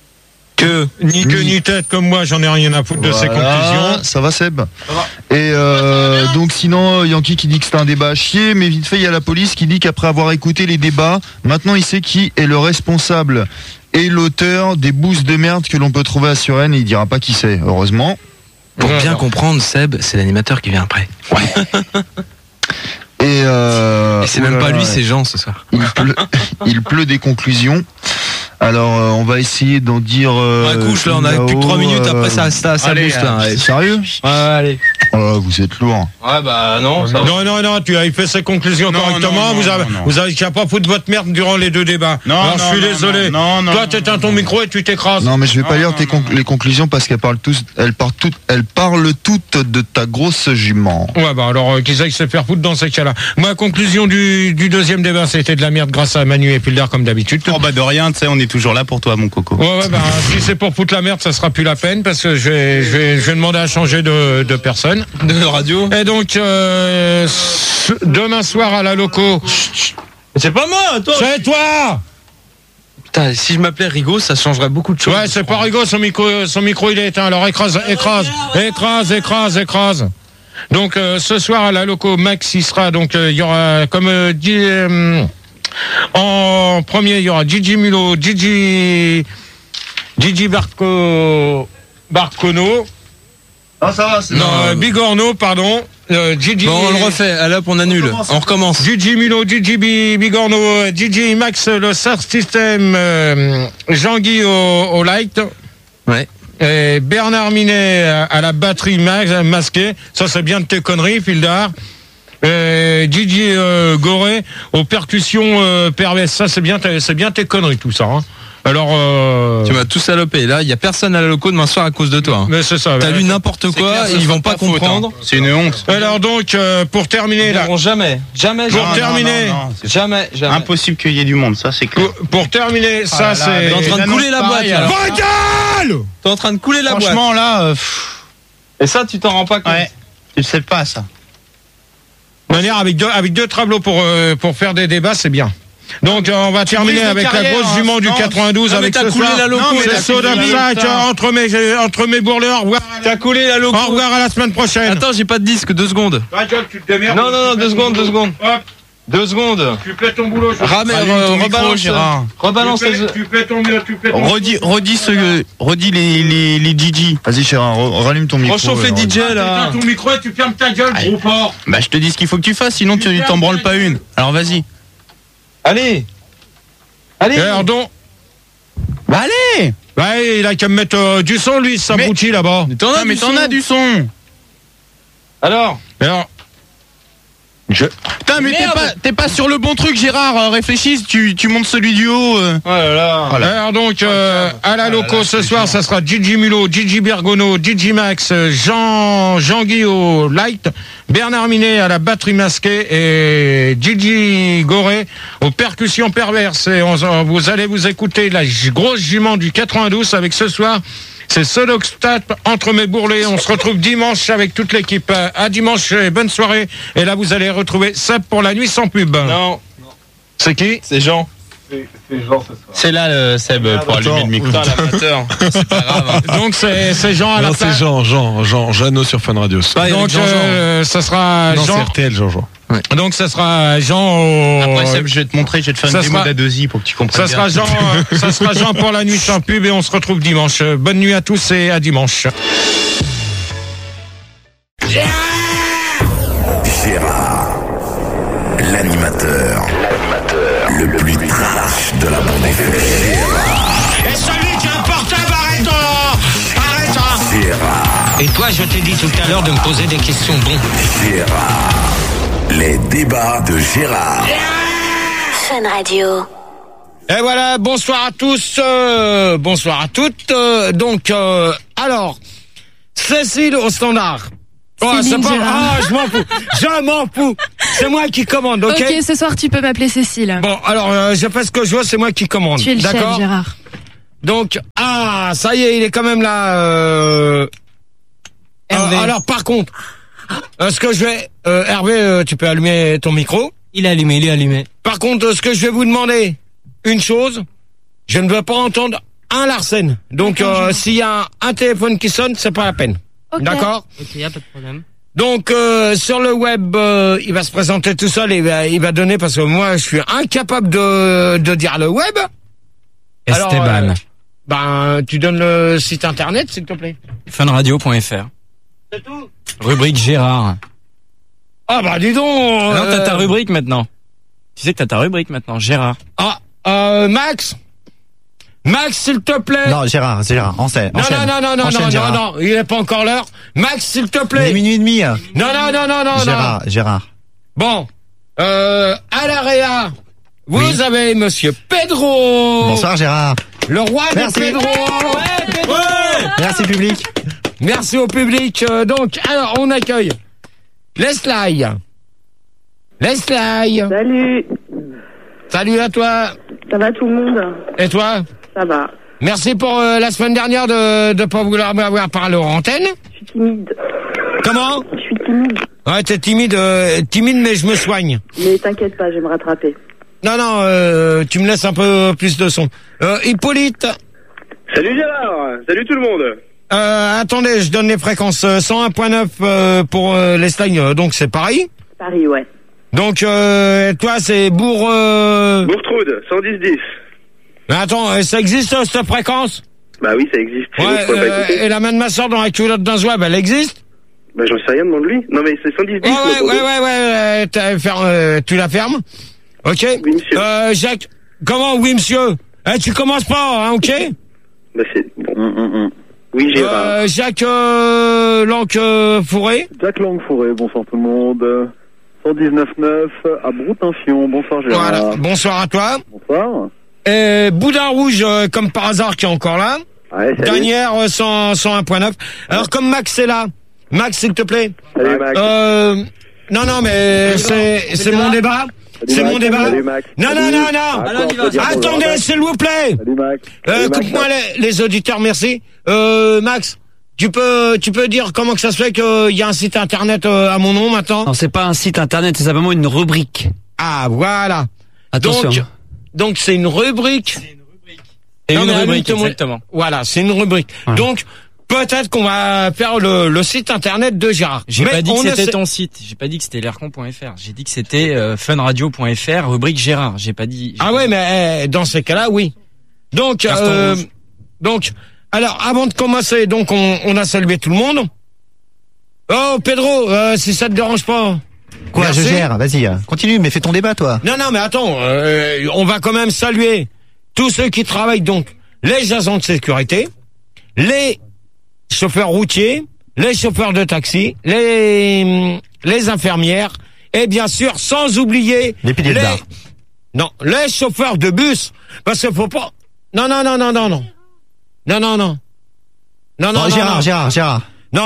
tête comme moi, j'en ai rien à foutre de ces conclusions. Ça va, Seb? Ça va. Et donc sinon, Yankee qui dit que c'était un débat à chier, mais vite fait, il y a la police qui dit qu'après avoir écouté les débats, maintenant il sait qui est le responsable et l'auteur des boosts de merde que l'on peut trouver à Suresnes, et il dira pas qui c'est, heureusement. Pour bien comprendre, Seb, c'est l'animateur qui vient après. Ouais. Et c'est même pas lui, c'est Jean ce soir. Il pleut des conclusions. Alors, on va essayer d'en dire. Couche là, on a plus que 3 minutes. Après, ça booste là. Allez. Sérieux? Ouais, allez. Oh, vous êtes lourd. Ouais, bah non. Non, tu as fait ses conclusions correctement. Vous avez qu'à pas foutre votre merde durant les deux débats. Alors, je suis désolé. Toi, t'éteins ton micro et tu t'écrases. Non, mais je vais pas lire les conclusions parce qu'elles parlent toutes de ta grosse jument. Ouais, bah alors, qu'ils aillent se faire foutre dans ces cas-là. Ma conclusion du deuxième débat, c'était de la merde grâce à Manu et Pilder comme d'habitude. Oh, bah de rien, tu sais, on est toujours là pour toi, mon coco. Ouais, bah si c'est pour foutre la merde, ça sera plus la peine parce que je vais demander à changer de personne. De radio. Et donc, demain soir à la loco. C'est pas moi, toi. C'est toi. Putain, si je m'appelais Rigaud, ça changerait beaucoup de choses. Ouais, c'est pas Rigaud, son micro il est éteint. Alors écrase. Donc ce soir à la loco, Max il sera. Donc il y aura comme dit. En premier, il y aura Gigi Mulot, Gigi Barcono. Ah, ça va, c'est non, Bigorno, pardon. Gigi. Bon, on le refait. Allez, on annule. On recommence. Gigi Mulot, Gigi Bigorno, Gigi Max, le Star System, Jean-Guy au light. Ouais. Et Bernard Minet à la batterie masquée. Ça, c'est bien de tes conneries, Fildar. Gigi Goré aux percussions perverses. Ça, c'est bien tes conneries, tout ça. Hein. Alors, tu m'as tout salopé. Là, il y a personne à la loco demain soir à cause de toi. Mais c'est ça. T'as lu n'importe quoi, clair, ils vont pas comprendre. Faute, hein. C'est une honte. Alors donc, pour terminer là. Jamais. Pour terminer. Jamais. Impossible qu'il y ait du monde, ça c'est clair. Pour terminer, ça c'est. T'es en train de couler la boîte. T'es en train de couler la boîte. Franchement là. Et ça, tu t'en rends pas compte. Ouais. Tu sais pas ça. De manière avec deux tableaux pour faire des débats, c'est bien. Donc on va terminer avec la grosse jument du 92 avec ce soir. C'est Soda Psych entre mes bourreleurs. T'as coulé la loco. Au revoir à la semaine prochaine. Attends, j'ai pas de disque, 2 secondes. Non, 2 secondes. 2 secondes. Tu fais ton boulot. Rebalance. Tu fais ton mieux. Redis les DJ. Vas-y, Gérard, rallume ton micro. Rechauffe les DJ là. Tu ton micro et tu fermes ta gueule, gros porc. Bah je te dis ce qu'il faut que tu fasses, sinon tu t'en branles pas une. Alors vas-y. Allez. Alors donc. Bah allez. Bah il a qu'à me mettre du son lui, ça abruti là-bas. Mais t'en as du son. Alors. Putain, mais t'es pas sur le bon truc, Gérard. Réfléchis, tu montes celui du haut. Oh là là. Alors donc à la loco ce soir, ça sera Gigi Mulot, Gigi Bergono, Gigi Max, Jean-Guy au light, Bernard Minet à la batterie masquée et Gigi Goré aux percussions perverses. Et vous allez vous écouter la grosse jument du 92 avec ce soir. C'est Sodoxtat entre mes bourrelets. On se retrouve dimanche avec toute l'équipe. À dimanche et bonne soirée. Et là, vous allez retrouver Seb pour la nuit sans pub. Non. C'est qui? C'est Jean. C'est Jean ce soir. C'est là le Seb pour allumer le micro. C'est pas grave. Donc c'est Jean à la fin. C'est Jean, Jeannot sur Fun Radio. Donc ça sera non, Jean. c'est RTL, Jean. Ouais. Donc ça sera Jean. Après Seb, je vais te montrer, je vais te faire une démo d'A2I pour que tu comprennes. Ça sera Jean. Ça sera Jean pour la nuit sans pub et on se retrouve dimanche. Bonne nuit à tous et à dimanche. Gérard, l'animateur le plus trash de la bande FM. Et celui qui a un portable, arrête. Gérard. Et toi, je t'ai dit tout à l'heure de me poser des questions. Bon. Gérard. Les débats de Gérard. Fun Radio. Et voilà, bonsoir à tous, bonsoir à toutes. Alors, Cécile au standard. Oh, c'est pas... Ah, je m'en fous. C'est moi qui commande, ok? Ok, ce soir tu peux m'appeler Cécile. Bon, alors, je fais ce que je veux, c'est moi qui commande. Tu es le chef, d'accord? Gérard. Donc, ça y est, il est quand même là. Alors, par contre, ce que je vais, Hervé, tu peux allumer ton micro. Il est allumé. Par contre, ce que je vais vous demander, une chose, je ne veux pas entendre un Larsen. Donc, s'il y a un téléphone qui sonne, c'est pas la peine. Okay. D'accord? Ok, y a pas de problème. Donc, sur le web, il va se présenter tout seul et il va donner, parce que moi, je suis incapable de dire le web. Esteban. Alors, tu donnes le site internet, s'il te plaît. Funradio.fr. C'est tout? Rubrique Gérard. Ah bah dis donc. Non, t'as ta rubrique maintenant. Tu sais que t'as ta rubrique maintenant, Gérard. Max, s'il te plaît. Non, Gérard, enchaîne. Non, il n'est pas encore l'heure. Max, s'il te plaît. Il est minuit et demi. Non. Gérard. Bon, à l'AREA, vous avez Monsieur Pedro. Bonsoir, Gérard. Le roi de Pedro. Ouais, Pedro. Merci, public. Merci au public. Donc, alors, on accueille Leslie. Salut. Salut à toi. Ça va tout le monde? Et toi? Ça va. Merci pour la semaine dernière de pas vouloir m'avoir parlé aux antennes. Je suis timide. Comment? Je suis timide. Ouais, t'es timide, mais je me soigne. Mais t'inquiète pas, je vais me rattraper. Non, tu me laisses un peu plus de son. Hippolyte. Salut Gérard. Salut tout le monde. Attendez, je donne les fréquences. 101.9 pour l'Espagne, donc c'est Paris. Paris, ouais. Donc, toi, c'est Bourtroude, 110-10. Mais attends, ça existe, cette fréquence? Bah oui, ça existe. Et la main de ma soeur dans la culotte d'un zouave, elle existe? Bah j'en sais rien, demande-lui. Non mais c'est 110-10. Ouais, tu la fermes? Ok. Oui, monsieur. Jacques, comment, oui, monsieur? Tu commences pas, hein, ok? Bah c'est bon. Oui, Gérard. Jacques Langue-Fourré. Jacques Langue-Fourré, bonsoir tout le monde. 119.9 à Broutinfion, bonsoir Gérard. Voilà, bonsoir à toi. Bonsoir. Boudin Rouge, comme par hasard, qui est encore là. Ouais, Dernière, 101.9. Alors, comme Max est là. Max, s'il te plaît. Salut Max. Non, mais c'est mon débat. C'est mon débat. Salut Max. Non. Attendez, s'il vous plaît. Salut Max. Coupe-moi les auditeurs, merci. Max, tu peux dire comment que ça se fait qu'il y a un site internet à mon nom maintenant? Non, c'est pas un site internet, c'est simplement une rubrique. Ah, voilà. Attention. Donc c'est une rubrique. Et une rubrique, exactement. Voilà, c'est une rubrique. Ouais. Donc, peut-être qu'on va faire le site internet de Gérard. J'ai pas dit que c'était ton site. J'ai pas dit que c'était lercon.fr. J'ai dit que c'était funradio.fr, rubrique Gérard. J'ai pas dit. Mais dans ces cas-là, oui. Donc, alors, avant de commencer, donc on a salué tout le monde. Oh, Pedro, si ça te dérange pas. Quoi, merci. Je gère, vas-y, continue, mais fais ton débat, toi. Non, mais attends, on va quand même saluer tous ceux qui travaillent, donc, les agents de sécurité, les chauffeurs routiers, les chauffeurs de taxi, les infirmières, et bien sûr, sans oublier les piliers de bar. Non, les chauffeurs de bus, parce qu'il faut pas... Non. Gérard.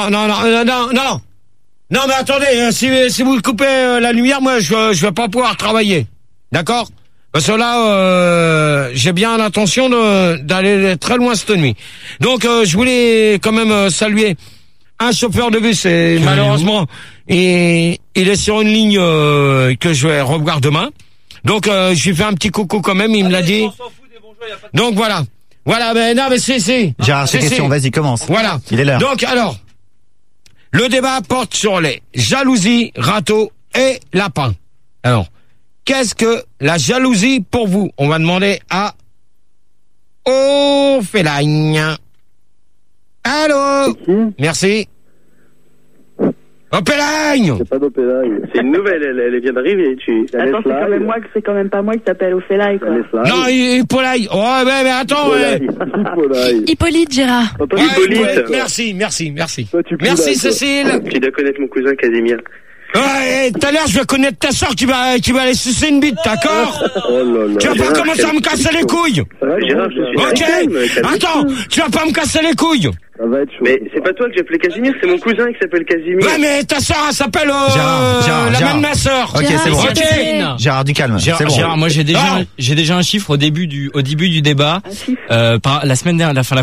Non, mais attendez, si vous coupez la lumière, moi, je vais pas pouvoir travailler. D'accord? Parce que là, j'ai bien l'intention d'aller très loin cette nuit. Donc, je voulais quand même saluer un chauffeur de bus et malheureusement, il est sur une ligne que je vais revoir demain. Donc, je lui fais un petit coucou quand même, il me l'a dit. Donc, voilà. Voilà, mais non, mais c'est. Gérard, ces questions, vas-y, commence. Voilà. Il est l'heure. Donc, alors, le débat porte sur les jalousies, râteaux et lapin. Alors, qu'est-ce que la jalousie pour vous? On va demander à Ophélagne. Allô? Merci. Ophélagne! C'est pas d'Ophélagne. C'est une nouvelle, elle vient d'arriver. Attends, c'est quand même pas moi qui s'appelle Ophélagne, quoi. Non, Hippolyte. Ouais, mais attends, ouais. Hippolyte, Gérard. Ouais, Hippolyte. Merci. Merci, Cécile. Tu dois connaître mon cousin Casimir. Ouais, tout à l'heure, je vais connaître ta soeur, tu vas aller sucer une bite, d'accord? Tu vas pas commencer à me casser les couilles. Gérard, je suis ok. Attends, tu vas pas me casser les couilles. Mais c'est pas toi que j'ai appelé Casimir, c'est mon cousin qui s'appelle Casimir. Ouais, mais ta soeur, elle s'appelle Gérard. la même ma soeur. Ok, c'est bon. Gérard, du calme. C'est bon. Gérard, moi j'ai déjà un chiffre au début du débat. La semaine dernière,